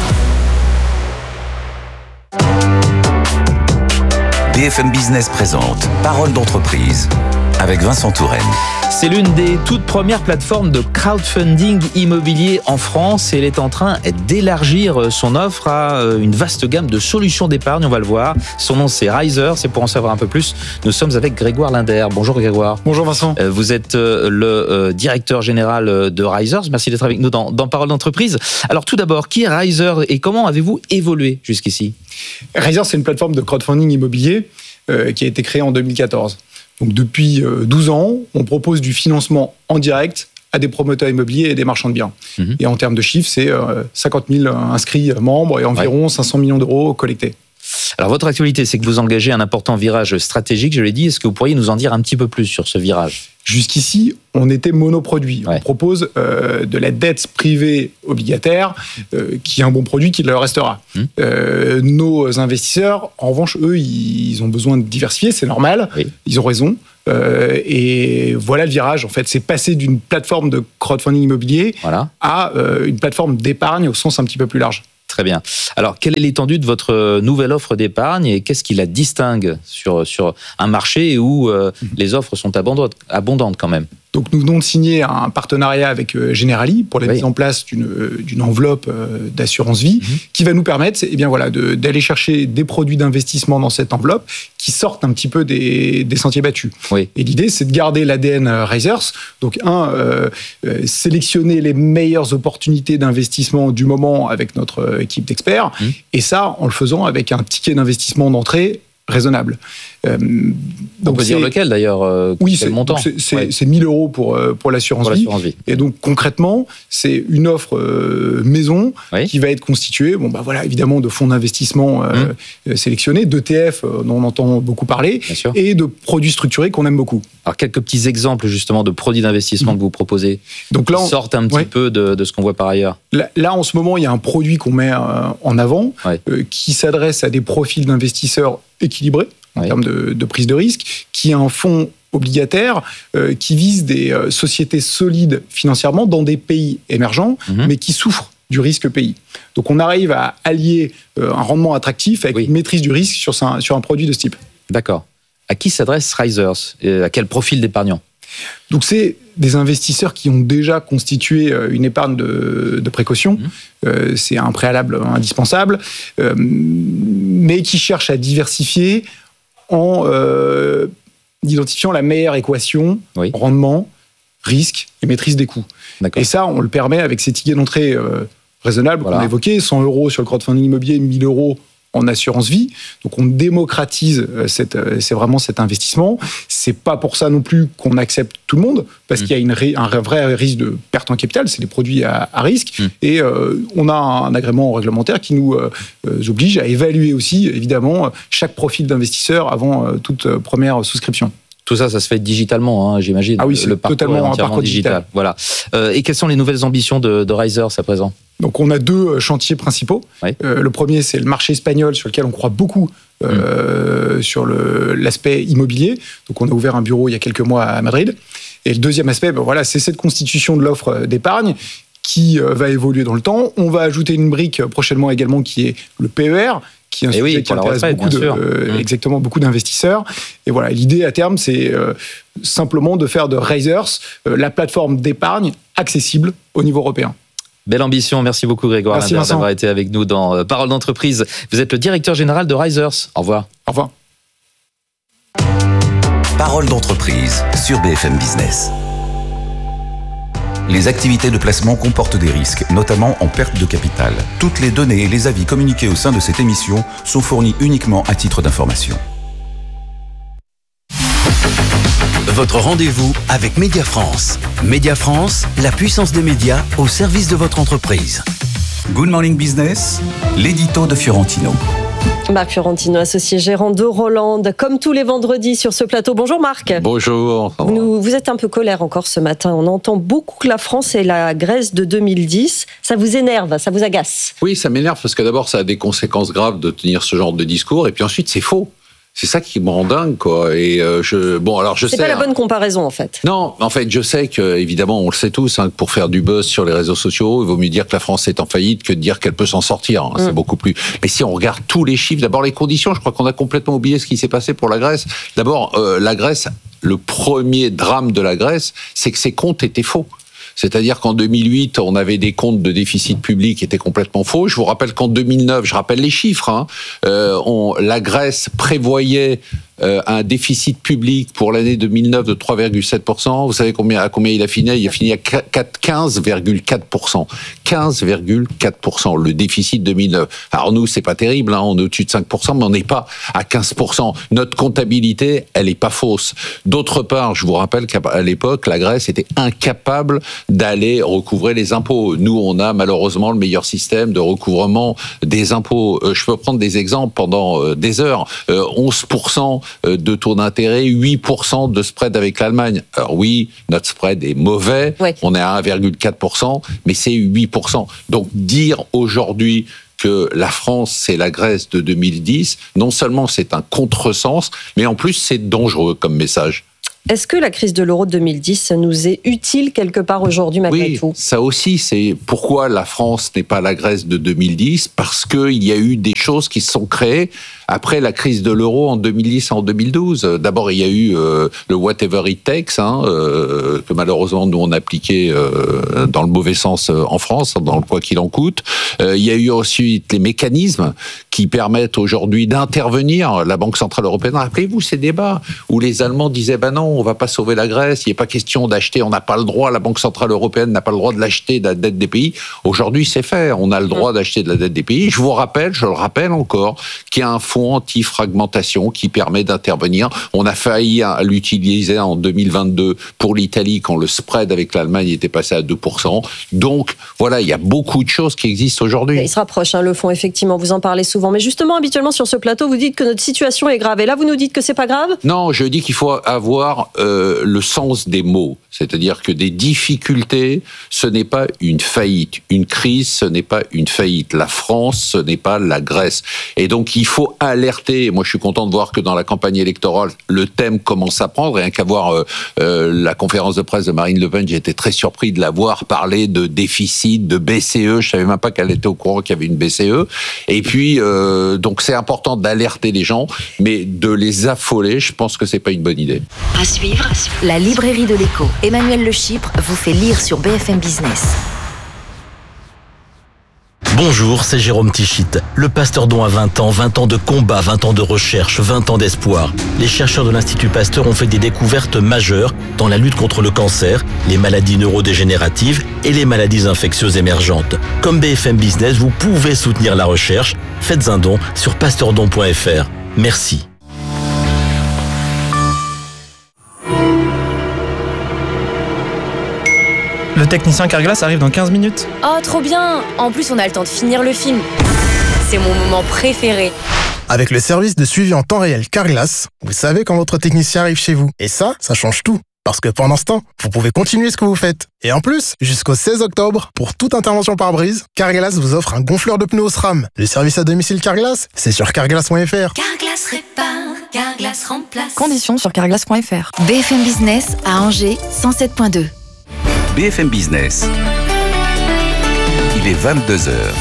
B F M Business présente Parole d'entreprise. avec Vincent Touraine. C'est l'une des toutes premières plateformes de crowdfunding immobilier en France et elle est en train d'élargir son offre à une vaste gamme de solutions d'épargne, on va le voir. Son nom c'est Riser, c'est pour en savoir un peu plus. Nous sommes avec Grégoire Linder. Bonjour Grégoire. Bonjour Vincent. Vous êtes le directeur général de Riser. Merci d'être avec nous dans, dans Parole d'entreprise. Alors tout d'abord, qui est Riser et comment avez-vous évolué jusqu'ici ? Riser, c'est une plateforme de crowdfunding immobilier euh, qui a été créée en deux mille quatorze. Donc depuis douze ans, on propose du financement en direct à des promoteurs immobiliers et des marchands de biens. Mmh. Et en termes de chiffres, c'est cinquante mille inscrits membres et environ ouais. cinq cents millions d'euros collectés. Alors votre actualité, c'est que vous engagez un important virage stratégique, je l'ai dit. Est-ce que vous pourriez nous en dire un petit peu plus sur ce virage ? Jusqu'ici, on était monoproduit. Ouais. On propose euh, de la dette privée obligataire, euh, qui est un bon produit, qui le restera. Mmh. Euh, nos investisseurs, en revanche, eux, ils ont besoin de diversifier, c'est normal. Oui. Ils ont raison. Euh, et voilà le virage, en fait. C'est passer d'une plateforme de crowdfunding immobilier voilà. à euh, une plateforme d'épargne au sens un petit peu plus large. Très bien. Alors, quelle est l'étendue de votre nouvelle offre d'épargne et qu'est-ce qui la distingue sur, sur un marché où euh, les offres sont abondantes, abondantes quand même ? Donc, nous venons de signer un partenariat avec Generali pour la oui. mise en place d'une, d'une enveloppe d'assurance vie mmh. qui va nous permettre eh bien, voilà, de, d'aller chercher des produits d'investissement dans cette enveloppe qui sortent un petit peu des, des sentiers battus. Oui. Et l'idée, c'est de garder l'A D N Risers. Donc, un, euh, euh, sélectionner les meilleures opportunités d'investissement du moment avec notre équipe d'experts. Mmh. Et ça, en le faisant avec un ticket d'investissement d'entrée raisonnable. Euh, donc On peut c'est... dire lequel d'ailleurs euh, Oui, c'est, montant. c'est, c'est, ouais. c'est mille euros pour, pour, l'assurance, pour vie. l'assurance vie. Et donc concrètement, c'est une offre euh, maison oui. qui va être constituée, bon, bah, voilà, évidemment, de fonds d'investissement euh, mmh. sélectionnés, d'E T F euh, dont on entend beaucoup parler, et de produits structurés qu'on aime beaucoup. Alors quelques petits exemples justement de produits d'investissement mmh. que vous proposez donc là, on... qui sortent un petit ouais. peu de, de ce qu'on voit par ailleurs. Là, là, en ce moment, il y a un produit qu'on met euh, en avant ouais. euh, qui s'adresse à des profils d'investisseurs équilibrés en oui. termes de, de prise de risque, qui est un fonds obligataire euh, qui vise des euh, sociétés solides financièrement dans des pays émergents, mmh. mais qui souffrent du risque pays. Donc on arrive à allier euh, un rendement attractif avec oui. une maîtrise du risque sur un, sur un produit de ce type. D'accord. À qui s'adresse Risers ? À quel profil d'épargnant ? Donc c'est des investisseurs qui ont déjà constitué une épargne de, de précaution. Mmh. Euh, c'est un préalable indispensable, euh, mais qui cherchent à diversifier en euh, identifiant la meilleure équation, oui. rendement, risque et maîtrise des coûts. D'accord. Et ça, on le permet avec ces tickets d'entrée euh, raisonnables voilà. qu'on a évoqués, cent euros sur le crowdfunding immobilier, mille euros en assurance vie. Donc on démocratise cette, c'est vraiment cet investissement. C'est pas pour ça non plus qu'on accepte tout le monde, parce mmh. qu'il y a une, un vrai risque de perte en capital, c'est des produits à, à risque, mmh. et euh, on a un agrément réglementaire qui nous euh, oblige à évaluer aussi, évidemment, chaque profil d'investisseur avant euh, toute première souscription. Tout ça, ça se fait digitalement, hein, j'imagine. Ah oui, c'est le totalement un parcours digital. digital. Voilà. Euh, et quelles sont les nouvelles ambitions de, de Risers à présent ? Donc, on a deux chantiers principaux. Oui. Euh, le premier, c'est le marché espagnol, sur lequel on croit beaucoup euh, mmh. sur le, l'aspect immobilier. Donc, on a ouvert un bureau il y a quelques mois à Madrid. Et le deuxième aspect, ben voilà, c'est cette constitution de l'offre d'épargne qui euh, va évoluer dans le temps. On va ajouter une brique prochainement également qui est le P E R, qui est un sujet oui, qui intéresse retraite, beaucoup, de, euh, mmh. exactement, beaucoup d'investisseurs. Et voilà, l'idée à terme, c'est euh, simplement de faire de Risers euh, la plateforme d'épargne accessible au niveau européen. Belle ambition, merci beaucoup Grégoire merci Linder d'avoir été avec nous dans euh, Parole d'entreprise. Vous êtes le directeur général de Risers. Au revoir. Au revoir. Parole d'entreprise sur B F M Business. Les activités de placement comportent des risques, notamment en perte de capital. Toutes les données et les avis communiqués au sein de cette émission sont fournis uniquement à titre d'information. Votre rendez-vous avec Média France. Média France, la puissance des médias au service de votre entreprise. Good Morning Business, l'édito de Fiorentino. Marc Fiorentino, associé gérant de Roland, comme tous les vendredis sur ce plateau. Bonjour Marc. Bonjour. Vous, vous êtes un peu colère encore ce matin. On entend beaucoup que la France est la Grèce de deux mille dix. Ça vous énerve, ça vous agace ? Oui, ça m'énerve parce que d'abord, ça a des conséquences graves de tenir ce genre de discours. Et puis ensuite, c'est faux. C'est ça qui me rend dingue, quoi. Et euh, je, bon, alors je c'est sais. C'est pas la bonne comparaison, en fait. Non, en fait, je sais que, évidemment, on le sait tous, hein, que pour faire du buzz sur les réseaux sociaux, il vaut mieux dire que la France est en faillite que de dire qu'elle peut s'en sortir. Hein, mmh. C'est beaucoup plus. Mais si on regarde tous les chiffres, d'abord les conditions, je crois qu'on a complètement oublié ce qui s'est passé pour la Grèce. D'abord, euh, la Grèce le premier drame de la Grèce, c'est que ses comptes étaient faux. C'est-à-dire qu'en deux mille huit, on avait des comptes de déficit public qui étaient complètement faux. Je vous rappelle qu'en deux mille neuf, je rappelle les chiffres, hein, euh, on, la Grèce prévoyait euh, un déficit public pour l'année deux mille neuf de trois virgule sept pour cent. Vous savez combien, à combien il a fini ? Il a fini à quinze virgule quatre pour cent. quinze virgule quatre pour cent, le déficit deux mille neuf. Alors nous, c'est pas terrible, hein, on est au-dessus de cinq pour cent, mais on n'est pas à quinze pour cent. Notre comptabilité, elle est pas fausse. D'autre part, je vous rappelle qu'à l'époque, la Grèce était incapable d'aller recouvrer les impôts. Nous, on a malheureusement le meilleur système de recouvrement des impôts. Euh, je peux prendre des exemples pendant euh, des heures. Euh, onze pour cent de taux d'intérêt, huit pour cent de spread avec l'Allemagne. Alors oui, notre spread est mauvais, ouais. On est à un virgule quatre pour cent, mais c'est huit pour cent. Donc dire aujourd'hui que la France, c'est la Grèce de deux mille dix, non seulement c'est un contresens, mais en plus c'est dangereux comme message. Est-ce que la crise de l'euro de deux mille dix nous est utile quelque part aujourd'hui malgré oui, tout ? Oui, ça aussi, c'est pourquoi la France n'est pas la Grèce de deux mille dix, parce qu'il y a eu des choses qui se sont créées après la crise de l'euro en deux mille dix et en deux mille douze. D'abord, il y a eu euh, le whatever it takes, hein, euh, que malheureusement nous on appliquait euh, dans le mauvais sens euh, en France, dans le quoi qu'il en coûte. Euh, il y a eu ensuite les mécanismes qui permettent aujourd'hui d'intervenir. La Banque Centrale Européenne, rappelez-vous ces débats où les Allemands disaient ben non, on va pas sauver la Grèce, il n'est pas question d'acheter, on n'a pas le droit, la Banque Centrale Européenne n'a pas le droit de l'acheter de la dette des pays. Aujourd'hui, c'est fait, on a le droit d'acheter de la dette des pays. Je vous rappelle, je le rappelle encore, qu'il y a un fonds anti-fragmentation qui permet d'intervenir. On a failli l'utiliser en deux mille vingt-deux pour l'Italie quand le spread avec l'Allemagne était passé à deux pour cent. Donc, voilà, il y a beaucoup de choses qui existent aujourd'hui. Il se rapproche, hein, le fonds, effectivement, vous en parlez souvent. Mais justement, habituellement, sur ce plateau, vous dites que notre situation est grave. Et là, vous nous dites que c'est pas grave ? Non, je dis qu'il faut avoir euh, le sens des mots. C'est-à-dire que des difficultés, ce n'est pas une faillite. Une crise, ce n'est pas une faillite. La France, ce n'est pas la Grèce. Et donc, il faut alerter. Moi, je suis content de voir que dans la campagne électorale, le thème commence à prendre. Rien qu'à voir euh, euh, la conférence de presse de Marine Le Pen, j'ai été très surpris de la voir parler de déficit, de B C E. Je savais même pas qu'elle était au courant qu'il y avait une B C E. Et puis, euh, donc, c'est important d'alerter les gens, mais de les affoler, je pense que c'est pas une bonne idée. À suivre, la librairie de l'écho. Emmanuel Le Chypre vous fait lire sur B F M Business. Bonjour, c'est Jérôme Tichit. Le Pasteur Don a vingt ans, vingt ans de combat, vingt ans de recherche, vingt ans d'espoir. Les chercheurs de l'Institut Pasteur ont fait des découvertes majeures dans la lutte contre le cancer, les maladies neurodégénératives et les maladies infectieuses émergentes. Comme B F M Business, vous pouvez soutenir la recherche. Faites un don sur pasteurdon point f r. Merci. Le technicien Carglass arrive dans quinze minutes. Oh, trop bien! En plus, on a le temps de finir le film. C'est mon moment préféré. Avec le service de suivi en temps réel Carglass, vous savez quand votre technicien arrive chez vous. Et ça, ça change tout. Parce que pendant ce temps, vous pouvez continuer ce que vous faites. Et en plus, jusqu'au seize octobre, pour toute intervention par brise, Carglass vous offre un gonfleur de pneus SRAM. Le service à domicile Carglass, c'est sur carglass point f r. Carglass répare, Carglass remplace. Conditions sur carglass point f r. B F M Business à Angers, cent sept point deux. B F M Business. Il est vingt-deux heures.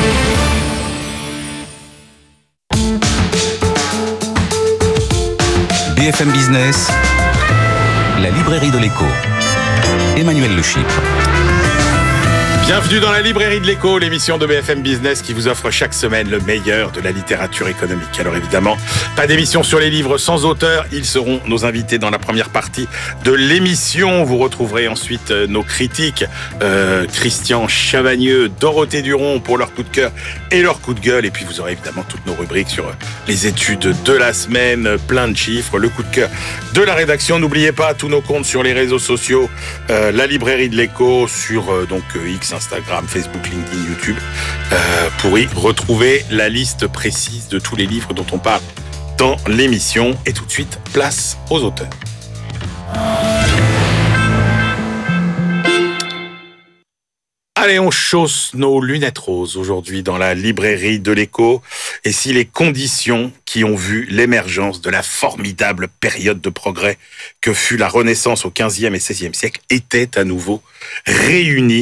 B F M Business, la librairie de l'écho. Emmanuel Le Chypre. Bienvenue dans la librairie de l'écho, l'émission de B F M Business qui vous offre chaque semaine le meilleur de la littérature économique. Alors évidemment, pas d'émission sur les livres sans auteur. Ils seront nos invités dans la première partie de l'émission. Vous retrouverez ensuite nos critiques, euh, Christian Chavagneux, Dorothée Duron pour leur coup de cœur et leur coup de gueule. Et puis vous aurez évidemment toutes nos rubriques sur les études de la semaine, plein de chiffres, le coup de cœur de la rédaction. N'oubliez pas tous nos comptes sur les réseaux sociaux, euh, la librairie de l'écho sur euh, donc euh, X, Instagram, Facebook, LinkedIn, YouTube, euh, pour y retrouver la liste précise de tous les livres dont on parle dans l'émission. Et tout de suite, place aux auteurs. Allez, on chausse nos lunettes roses aujourd'hui dans la librairie de l'écho. Et si les conditions qui ont vu l'émergence de la formidable période de progrès que fut la Renaissance au quinzième et seizième siècle étaient à nouveau réunies,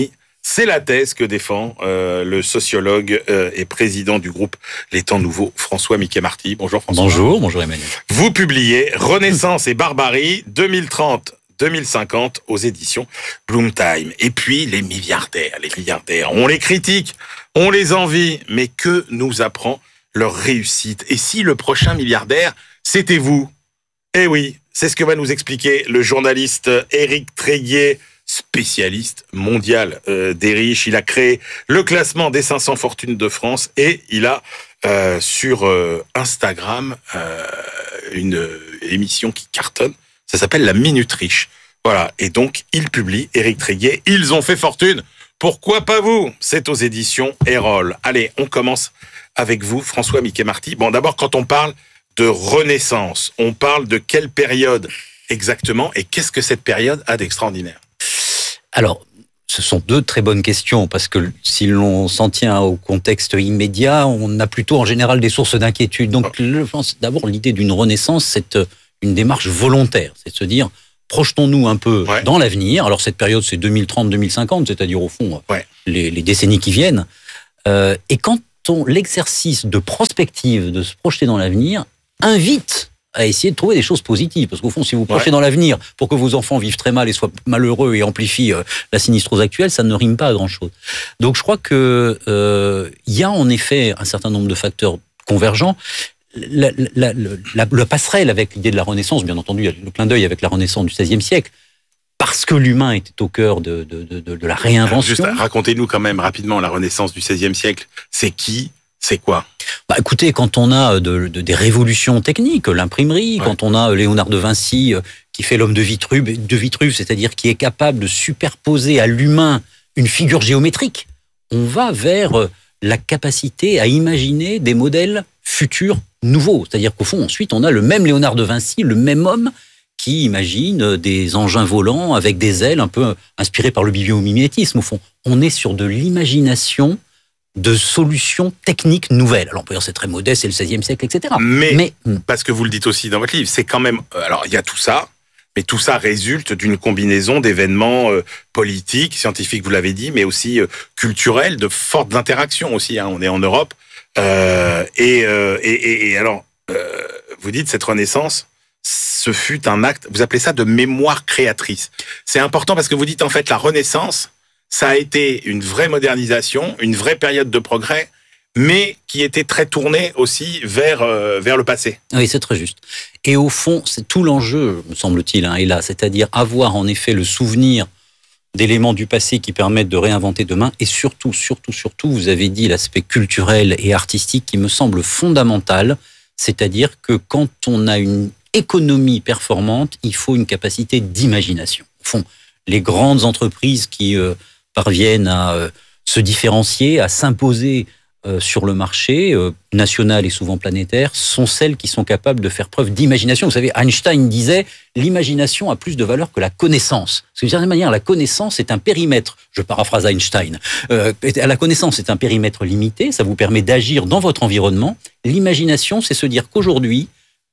C'est la thèse que défend euh, le sociologue euh, et président du groupe Les Temps Nouveaux, François Mickey-Marty. Bonjour François. Bonjour, bonjour Emmanuel. Vous publiez Renaissance et barbarie deux mille trente deux mille cinquante aux éditions Bloomtime. Et puis les milliardaires, les milliardaires, on les critique, on les envie, mais que nous apprend leur réussite? Et si le prochain milliardaire, c'était vous? Eh oui, c'est ce que va nous expliquer le journaliste Éric Tréguier, spécialiste mondial euh, des riches. Il a créé le classement des cinq cents fortunes de France et il a euh, sur euh, Instagram euh, une euh, émission qui cartonne. Ça s'appelle La Minute Riche. Voilà. Et donc, il publie, Éric Tréguier, Ils ont fait fortune. Pourquoi pas vous? C'est aux éditions Erol. Allez, on commence avec vous, François Mickey-Marty. Bon, d'abord, quand on parle de Renaissance, on parle de quelle période exactement et qu'est-ce que cette période a d'extraordinaire? Alors, ce sont deux très bonnes questions, parce que si l'on s'en tient au contexte immédiat, on a plutôt en général des sources d'inquiétude. Donc, je pense d'abord l'idée d'une renaissance, c'est une démarche volontaire, c'est de se dire, projetons-nous un peu ouais. dans l'avenir. Alors, cette période, c'est deux mille trente deux mille cinquante, c'est-à-dire au fond, ouais. les, les décennies qui viennent. Euh, et quand on, l'exercice de prospective, de se projeter dans l'avenir, invite à essayer de trouver des choses positives. Parce qu'au fond, si vous projetez ouais. dans l'avenir pour que vos enfants vivent très mal et soient malheureux et amplifient euh, la sinistrose actuelle, ça ne rime pas à grand-chose. Donc je crois que euh, y a en effet un certain nombre de facteurs convergents. La, la, la, la, la passerelle avec l'idée de la Renaissance, bien entendu, il y a le clin d'œil avec la Renaissance du seizième siècle, parce que l'humain était au cœur de, de, de, de, de la réinvention. Alors juste, racontez-nous quand même rapidement la Renaissance du seizième siècle. C'est qui? C'est quoi? Bah écoutez, quand on a de, de, des révolutions techniques, l'imprimerie, ouais. quand on a Léonard de Vinci qui fait l'homme de Vitruve, de Vitruve, c'est-à-dire qui est capable de superposer à l'humain une figure géométrique, on va vers la capacité à imaginer des modèles futurs nouveaux. C'est-à-dire qu'au fond, ensuite, on a le même Léonard de Vinci, le même homme qui imagine des engins volants avec des ailes un peu inspirés par le bibliomimétisme. Au fond, on est sur de l'imagination de solutions techniques nouvelles. Alors on peut dire c'est très modeste, c'est le seizième siècle, et cetera. Mais, mais parce que vous le dites aussi dans votre livre, c'est quand même... Alors il y a tout ça, mais tout ça résulte d'une combinaison d'événements euh, politiques, scientifiques, vous l'avez dit, mais aussi euh, culturels, de fortes interactions aussi. Hein. On est en Europe. Euh, et, euh, et, et, et alors, euh, vous dites cette Renaissance, ce fut un acte, vous appelez ça de mémoire créatrice. C'est important parce que vous dites en fait la Renaissance, ça a été une vraie modernisation, une vraie période de progrès, mais qui était très tournée aussi vers, euh, vers le passé. Oui, c'est très juste. Et au fond, c'est tout l'enjeu, me semble-t-il, hein, est là, c'est-à-dire avoir en effet le souvenir d'éléments du passé qui permettent de réinventer demain, et surtout, surtout, surtout, vous avez dit l'aspect culturel et artistique qui me semble fondamental, c'est-à-dire que quand on a une économie performante, il faut une capacité d'imagination. Au fond, les grandes entreprises qui... Euh, parviennent à euh, se différencier, à s'imposer euh, sur le marché euh, national et souvent planétaire, sont celles qui sont capables de faire preuve d'imagination. Vous savez, Einstein disait « l'imagination a plus de valeur que la connaissance ». Parce que d'une certaine manière, la connaissance est un périmètre, je paraphrase Einstein, euh, la connaissance est un périmètre limité, ça vous permet d'agir dans votre environnement. L'imagination, c'est se dire qu'aujourd'hui,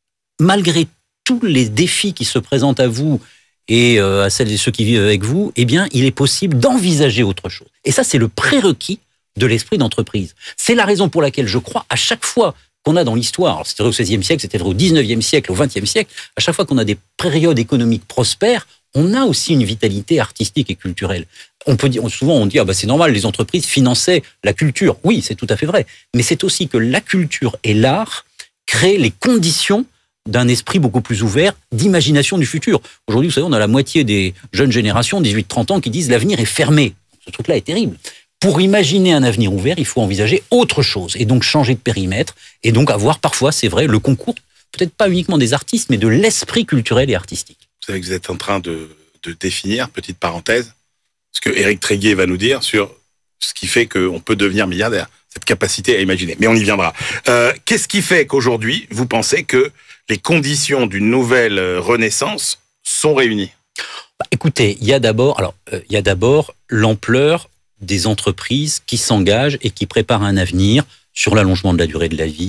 malgré tous les défis qui se présentent à vous, et à celles et ceux qui vivent avec vous, eh bien, il est possible d'envisager autre chose. Et ça, c'est le prérequis de l'esprit d'entreprise. C'est la raison pour laquelle je crois, à chaque fois qu'on a dans l'histoire, c'était vrai au seizième siècle, c'était vrai au dix-neuvième siècle, au vingtième siècle, à chaque fois qu'on a des périodes économiques prospères, on a aussi une vitalité artistique et culturelle. On peut dire, souvent on dit, ah bah c'est normal, les entreprises finançaient la culture. Oui, c'est tout à fait vrai. Mais c'est aussi que la culture et l'art créent les conditions d'un esprit beaucoup plus ouvert, d'imagination du futur. Aujourd'hui, vous savez, on a la moitié des jeunes générations, dix-huit trente ans, qui disent l'avenir est fermé. Ce truc-là est terrible. Pour imaginer un avenir ouvert, il faut envisager autre chose, et donc changer de périmètre, et donc avoir parfois, c'est vrai, le concours, peut-être pas uniquement des artistes, mais de l'esprit culturel et artistique. Vous savez que vous êtes en train de, de définir, petite parenthèse, ce que Éric Tréguier va nous dire sur ce qui fait qu'on peut devenir milliardaire, cette capacité à imaginer. Mais on y viendra. Euh, qu'est-ce qui fait qu'aujourd'hui, vous pensez que les conditions d'une nouvelle renaissance sont réunies? Bah, écoutez, il y a d'abord, alors euh, il y a d'abord l'ampleur des entreprises qui s'engagent et qui préparent un avenir sur l'allongement de la durée de la vie,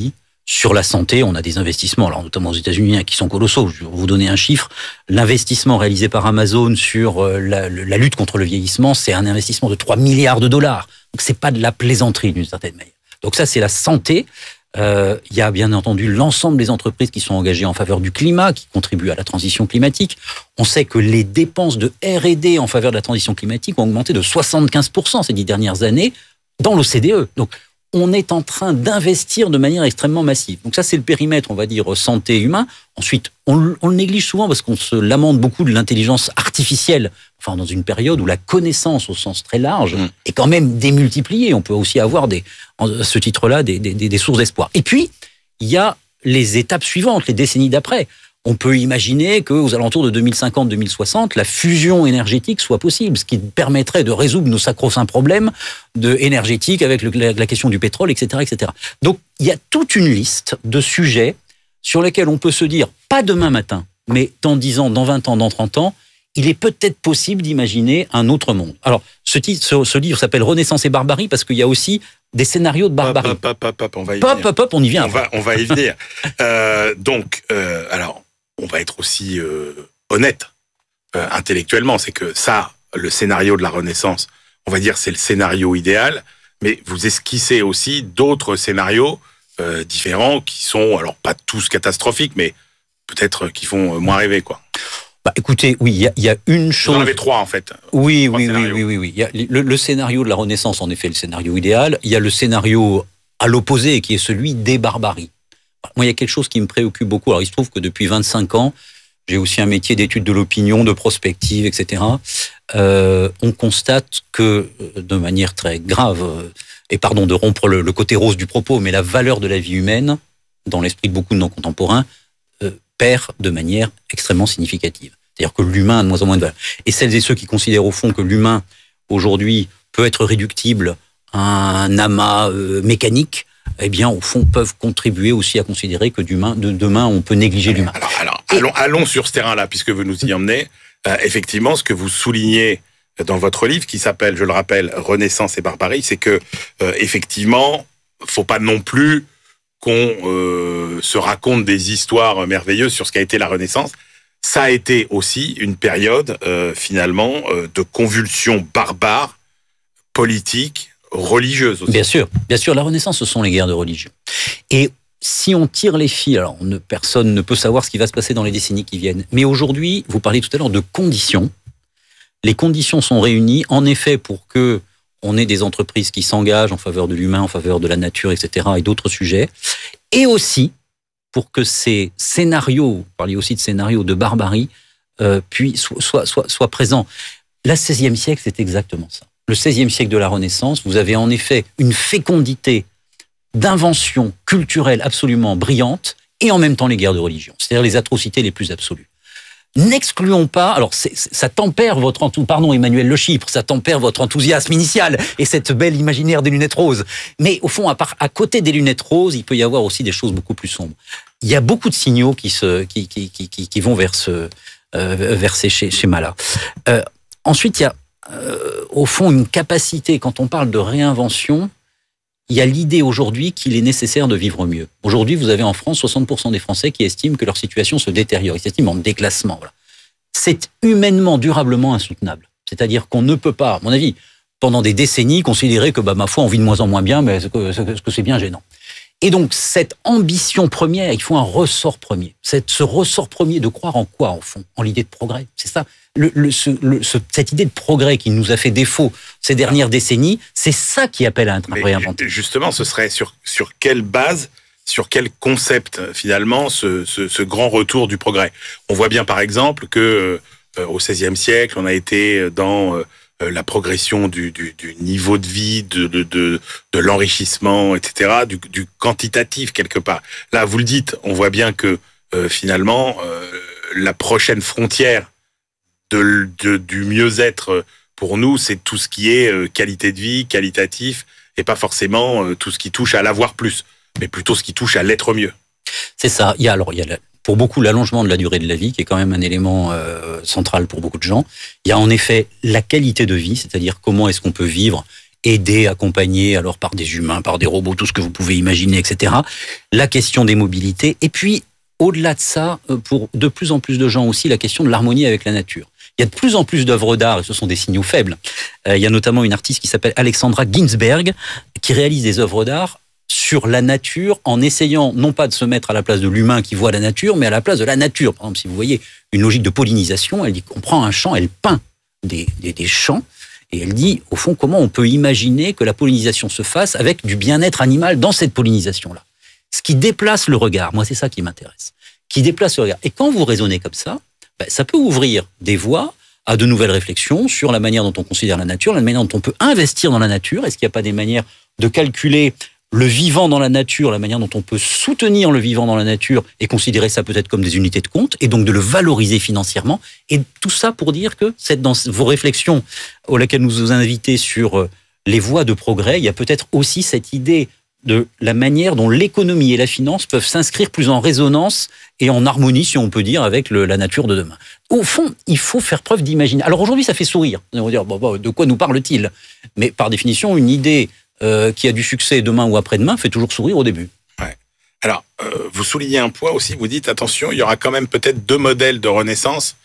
Sur la santé, on a des investissements, alors notamment aux États-Unis, hein, qui sont colossaux. Je vais vous donner un chiffre. L'investissement réalisé par Amazon sur la, la lutte contre le vieillissement, c'est un investissement de trois milliards de dollars. Donc c'est pas de la plaisanterie d'une certaine manière. Donc ça, c'est la santé. Euh, il y a bien entendu l'ensemble des entreprises qui sont engagées en faveur du climat, qui contribuent à la transition climatique. On sait que les dépenses de R et D en faveur de la transition climatique ont augmenté de soixante-quinze pour cent ces dix dernières années dans l'O C D E. Donc on est en train d'investir de manière extrêmement massive. Donc ça, c'est le périmètre, on va dire, santé humain. Ensuite, on, on le néglige souvent parce qu'on se lamente beaucoup de l'intelligence artificielle, enfin dans une période où la connaissance au sens très large mmh. est quand même démultipliée. On peut aussi avoir, des, à ce titre-là, des, des, des sources d'espoir. Et puis, il y a les étapes suivantes, les décennies d'après. On peut imaginer qu'aux alentours de deux mille cinquante deux mille soixante, la fusion énergétique soit possible, ce qui permettrait de résoudre nos sacro-saints problèmes de énergétiques avec le, la, la question du pétrole, et cetera, et cetera. Donc, il y a toute une liste de sujets sur lesquels on peut se dire, pas demain matin, mais dans dix ans, dans vingt ans, dans trente ans, il est peut-être possible d'imaginer un autre monde. Alors, ce, titre, ce, ce livre s'appelle Renaissance et barbarie parce qu'il y a aussi des scénarios de barbarie. Pop, pop, pop, pop, on va y pop, venir. Pop, pop, on y vient. On va, on va y venir. euh, donc, euh, alors, on va être aussi euh, honnête euh, intellectuellement. C'est que ça, le scénario de la Renaissance, on va dire c'est le scénario idéal, mais vous esquissez aussi d'autres scénarios euh, différents qui sont, alors pas tous catastrophiques, mais peut-être qui font moins rêver, quoi. Bah, écoutez, oui, il y, y a une chose... Vous en avez trois, en fait. Oui, oui, oui, oui, oui, oui. Il y a le, le scénario de la Renaissance, en effet, le scénario idéal. Il y a le scénario à l'opposé, qui est celui des barbaries. Moi, il y a quelque chose qui me préoccupe beaucoup. Alors, il se trouve que depuis vingt-cinq ans, j'ai aussi un métier d'étude de l'opinion, de prospective, et cetera. Euh, on constate que, de manière très grave, et pardon de rompre le, le côté rose du propos, mais la valeur de la vie humaine, dans l'esprit de beaucoup de non-contemporains, euh, perd de manière extrêmement significative. C'est-à-dire que l'humain a de moins en moins de valeur. Et celles et ceux qui considèrent au fond que l'humain, aujourd'hui, peut être réductible à un amas euh, mécanique, eh bien, au fond, peuvent contribuer aussi à considérer que demain, de, demain on peut négliger l'humain. Alors, alors allons, allons sur ce terrain-là, puisque vous nous y emmenez. Euh, effectivement, ce que vous soulignez dans votre livre, qui s'appelle, je le rappelle, Renaissance et barbarie, c'est que, euh, effectivement, faut pas non plus qu'on euh, se raconte des histoires merveilleuses sur ce qu'a été la Renaissance. Ça a été aussi une période, euh, finalement, euh, de convulsions barbares, politiques, religieuses aussi. Bien sûr, bien sûr, la Renaissance, ce sont les guerres de religion. Et si on tire les fils, alors on ne, personne ne peut savoir ce qui va se passer dans les décennies qui viennent. Mais aujourd'hui, vous parliez tout à l'heure de conditions. Les conditions sont réunies, en effet, pour que on ait des entreprises qui s'engagent en faveur de l'humain, en faveur de la nature, et cetera, et d'autres sujets. Et aussi pour que ces scénarios, vous parliez aussi de scénarios de barbarie, euh, puis soient, soient, soient, soient présents. Le seizième siècle, c'est exactement ça. Le seizième siècle de la Renaissance, vous avez en effet une fécondité d'inventions culturelles absolument brillantes et en même temps les guerres de religion, c'est-à-dire les atrocités les plus absolues. N'excluons pas, alors c'est, ça tempère votre enthousiasme, pardon Emmanuel Le Chypre, ça tempère votre enthousiasme initial et cette belle imaginaire des lunettes roses. Mais au fond, à, part, à côté des lunettes roses, il peut y avoir aussi des choses beaucoup plus sombres. Il y a beaucoup de signaux qui, se, qui, qui, qui, qui, qui vont vers, ce, euh, vers ces schémas-là. Euh, ensuite, il y a euh, au fond une capacité, quand on parle de réinvention, il y a l'idée aujourd'hui qu'il est nécessaire de vivre mieux. Aujourd'hui, vous avez en France soixante pour cent des Français qui estiment que leur situation se détériore. Ils s'estiment en déclassement. Voilà. C'est humainement, durablement insoutenable. C'est-à-dire qu'on ne peut pas, à mon avis, pendant des décennies, considérer que, bah, ma foi, on vit de moins en moins bien, mais que, que c'est bien gênant. Et donc, cette ambition première, il faut un ressort premier. Cette, ce ressort premier de croire en quoi, en fond? En l'idée de progrès. C'est ça. Le, le, ce, le, ce, cette idée de progrès qui nous a fait défaut ces dernières décennies, c'est ça qui appelle à un travail inventé. Justement, ce serait sur, sur quelle base, sur quel concept, finalement, ce, ce, ce grand retour du progrès? On voit bien, par exemple, que euh, au seizième siècle, on a été dans... Euh, la progression du, du, du niveau de vie, de, de, de, de l'enrichissement, et cetera, du, du quantitatif quelque part. Là, vous le dites, on voit bien que euh, finalement, euh, la prochaine frontière de, de, du mieux-être pour nous, c'est tout ce qui est euh, qualité de vie, qualitatif, et pas forcément euh, tout ce qui touche à l'avoir plus, mais plutôt ce qui touche à l'être mieux. C'est ça. Il y a alors il y a la... pour beaucoup l'allongement de la durée de la vie, qui est quand même un élément euh, central pour beaucoup de gens. Il y a en effet la qualité de vie, c'est-à-dire comment est-ce qu'on peut vivre aidés, accompagnés, alors par des humains, par des robots, tout ce que vous pouvez imaginer, et cetera. La question des mobilités. Et puis, au-delà de ça, pour de plus en plus de gens aussi, la question de l'harmonie avec la nature. Il y a de plus en plus d'œuvres d'art, et ce sont des signaux faibles. Euh, il y a notamment une artiste qui s'appelle Alexandra Ginsberg, qui réalise des œuvres d'art sur la nature, en essayant non pas de se mettre à la place de l'humain qui voit la nature, mais à la place de la nature. Par exemple, si vous voyez une logique de pollinisation, elle dit qu'on prend un champ, elle peint des, des, des champs, et elle dit, au fond, comment on peut imaginer que la pollinisation se fasse avec du bien-être animal dans cette pollinisation-là. Ce qui déplace le regard, moi c'est ça qui m'intéresse, qui déplace le regard. Et quand vous raisonnez comme ça, ben, ça peut ouvrir des voies à de nouvelles réflexions sur la manière dont on considère la nature, la manière dont on peut investir dans la nature. Est-ce qu'il n'y a pas des manières de calculer le vivant dans la nature, la manière dont on peut soutenir le vivant dans la nature et considérer ça peut-être comme des unités de compte, et donc de le valoriser financièrement. Et tout ça pour dire que c'est dans vos réflexions auxquelles nous vous invitez sur les voies de progrès, il y a peut-être aussi cette idée de la manière dont l'économie et la finance peuvent s'inscrire plus en résonance et en harmonie, si on peut dire, avec le, la nature de demain. Au fond, il faut faire preuve d'imagination. Alors aujourd'hui, ça fait sourire. On va dire, bon, bon, de quoi nous parle-t-il? Mais par définition, une idée euh, qui a du succès demain ou après-demain fait toujours sourire au début. Ouais. Alors, euh, vous soulignez un point aussi, vous dites, attention, il y aura quand même peut-être deux modèles de renaissance,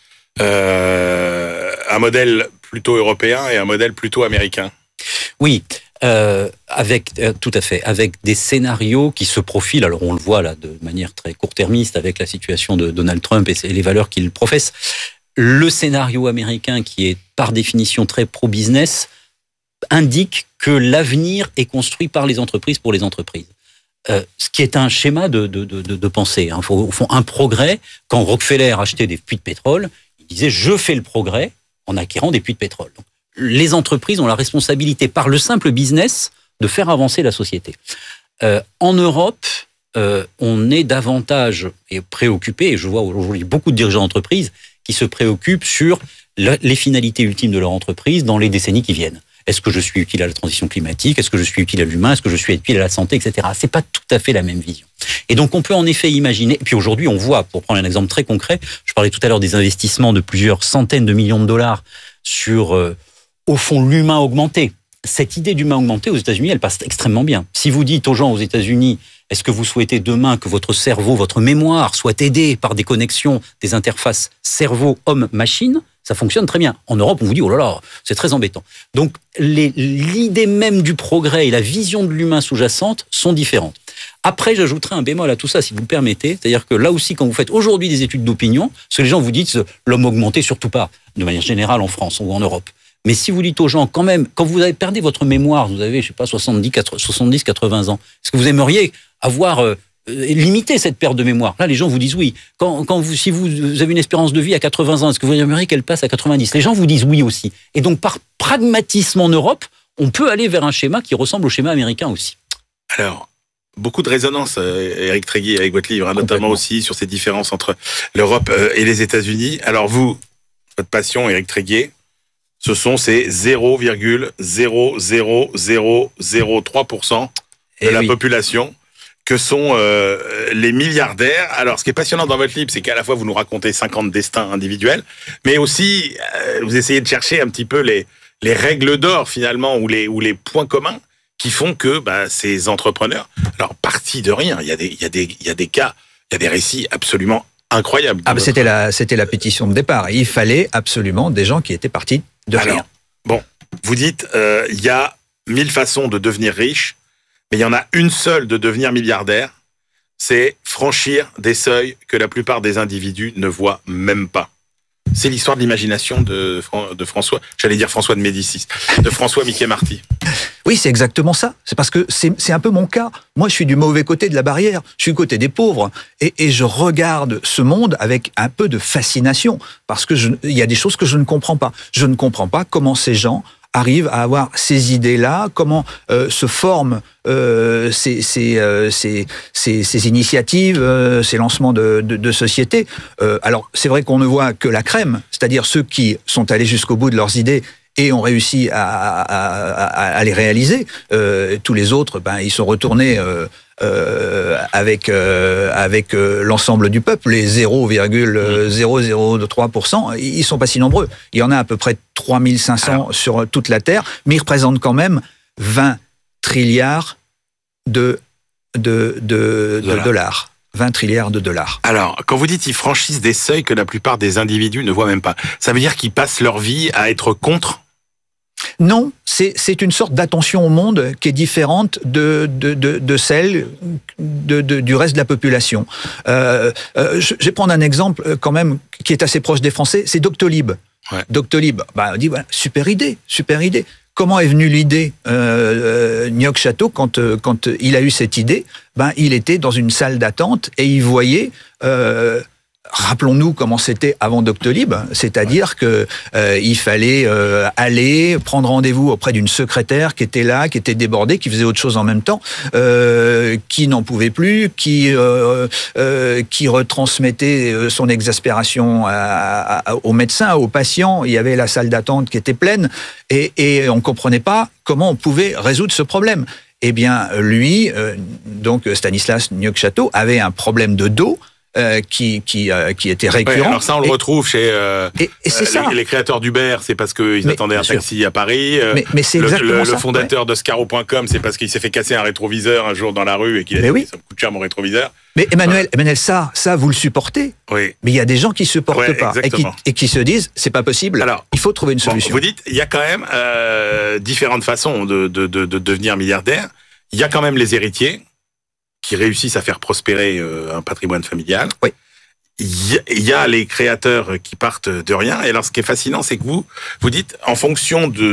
euh, un modèle plutôt européen et un modèle plutôt américain. Oui. Euh, avec euh, tout à fait, avec des scénarios qui se profilent. Alors on le voit là de manière très court-termiste avec la situation de Donald Trump et les valeurs qu'il professe. Le scénario américain, qui est par définition très pro-business, indique que l'avenir est construit par les entreprises pour les entreprises. Euh, ce qui est un schéma de, de, de, de pensée. Hein. Faut, au fond, un progrès. Quand Rockefeller achetait des puits de pétrole, il disait « je fais le progrès en acquérant des puits de pétrole ». Donc, les entreprises ont la responsabilité, par le simple business, de faire avancer la société. Euh, en Europe, euh, on est davantage préoccupé, et je vois aujourd'hui beaucoup de dirigeants d'entreprises qui se préoccupent sur le, les finalités ultimes de leur entreprise dans les décennies qui viennent. Est-ce que je suis utile à la transition climatique? Est-ce que je suis utile à l'humain? Est-ce que je suis utile à la santé, et cetera. C'est pas tout à fait la même vision. Et donc, on peut en effet imaginer, et puis aujourd'hui, on voit, pour prendre un exemple très concret, je parlais tout à l'heure des investissements de plusieurs centaines de millions de dollars sur... Euh, au fond, l'humain augmenté. Cette idée d'humain augmenté aux États-Unis, elle passe extrêmement bien. Si vous dites aux gens aux États-Unis, est-ce que vous souhaitez demain que votre cerveau, votre mémoire soit aidée par des connexions, des interfaces cerveau-homme-machine, ça fonctionne très bien. En Europe, on vous dit, oh là là, c'est très embêtant. Donc, les, l'idée même du progrès et la vision de l'humain sous-jacente sont différentes. Après, j'ajouterai un bémol à tout ça, si vous le permettez. C'est-à-dire que là aussi, quand vous faites aujourd'hui des études d'opinion, parce que les gens vous disent, l'homme augmenté, surtout pas, de manière générale en France ou en Europe. Mais si vous dites aux gens, quand même, quand vous avez perdu votre mémoire, vous avez, je sais pas, soixante-dix, quatre-vingts ans, est-ce que vous aimeriez avoir euh, limité cette perte de mémoire? Là, les gens vous disent oui. Quand, quand vous, si vous avez une espérance de vie à quatre-vingts ans, est-ce que vous aimeriez qu'elle passe à quatre-vingt-dix? Les gens vous disent oui aussi. Et donc, par pragmatisme en Europe, on peut aller vers un schéma qui ressemble au schéma américain aussi. Alors, beaucoup de résonance, Éric Tréguier, avec votre livre, hein, notamment aussi sur ces différences entre l'Europe et les États-Unis. Alors vous, votre passion, Éric Tréguier, ce sont ces zéro virgule zéro zéro zéro zéro trois pour cent de et la oui. population que sont euh, les milliardaires. Alors, ce qui est passionnant dans votre livre, c'est qu'à la fois, vous nous racontez cinquante destins individuels, mais aussi, euh, vous essayez de chercher un petit peu les, les règles d'or, finalement, ou les, ou les points communs qui font que bah, ces entrepreneurs, alors, partis de rien, il y a des, il y a des, il y a des cas, il y a des récits absolument incroyables. Ah, bah, c'était la, c'était la pétition de départ. Il fallait absolument des gens qui étaient partis de Alors, rien. Bon, vous dites, euh, il y a mille façons de devenir riche, mais il y en a une seule de devenir milliardaire, c'est franchir des seuils que la plupart des individus ne voient même pas. C'est l'histoire de l'imagination de, de François, j'allais dire François de Médicis, de François Mickey-Marty. Oui, c'est exactement ça. C'est parce que c'est, c'est un peu mon cas. Moi, je suis du mauvais côté de la barrière. Je suis du côté des pauvres. Et, et je regarde ce monde avec un peu de fascination. Parce que je, il y a des choses que je ne comprends pas. Je ne comprends pas comment ces gens arrivent à avoir ces idées-là, comment euh, se forment euh, ces, ces, euh, ces, ces, ces initiatives, euh, ces lancements de, de, de sociétés. Euh, alors, c'est vrai qu'on ne voit que la crème, c'est-à-dire ceux qui sont allés jusqu'au bout de leurs idées et ont réussi à, à, à, à les réaliser. Euh, tous les autres, ben, ils sont retournés euh, euh, avec, euh, avec euh, l'ensemble du peuple. Les zéro virgule zéro zéro trois pour cent, ils sont pas si nombreux. Il y en a à peu près trois mille cinq cents Alors, sur toute la Terre, mais ils représentent quand même vingt trilliards de, de, de, de dollars. vingt trilliards de dollars. Alors, quand vous dites qu'ils franchissent des seuils que la plupart des individus ne voient même pas, ça veut dire qu'ils passent leur vie à être contre ? Non, c'est, c'est une sorte d'attention au monde qui est différente de, de, de, de celle de, de, du reste de la population. Euh, euh, je, je vais prendre un exemple quand même qui est assez proche des Français, c'est Doctolib. Ouais. Doctolib, bah, on dit voilà, super idée, super idée. Comment est venue l'idée euh, euh, Nyok Château quand, euh, quand il a eu cette idée, ben, il était dans une salle d'attente et il voyait... Euh, Rappelons-nous comment c'était avant Doctolib, c'est-à-dire que euh, il fallait euh, aller prendre rendez-vous auprès d'une secrétaire qui était là, qui était débordée, qui faisait autre chose en même temps, euh, qui n'en pouvait plus, qui euh, euh, qui retransmettait son exaspération à, à, aux médecins, aux patients. Il y avait la salle d'attente qui était pleine et, et on comprenait pas comment on pouvait résoudre ce problème. Eh bien, lui, euh, donc Stanislas Nyok Château, avait un problème de dos. Euh, qui qui euh, qui était récurrent. Ouais, alors ça on le et, retrouve chez euh, et, et c'est euh, ça. Les, les créateurs d'Uber, c'est parce qu'ils attendaient un taxi sûr. à Paris. Mais, mais c'est le, exactement le, ça. Le fondateur ouais. de Scaro point com, c'est parce qu'il s'est fait casser un rétroviseur un jour dans la rue et qu'il a dit oui. ça me coûte cher mon rétroviseur. Mais Emmanuel, ouais. Emmanuel, ça, ça vous le supportez. Oui. Mais il y a des gens qui supportent ouais, pas et qui, et qui se disent c'est pas possible. Alors, il faut trouver une solution. Bon, vous dites il y a quand même euh, différentes façons de, de, de, de devenir milliardaire. Il y a quand même les héritiers qui réussissent à faire prospérer euh, un patrimoine familial. Oui. Il y a les créateurs qui partent de rien. Et alors, ce qui est fascinant, c'est que vous, vous dites, en fonction de,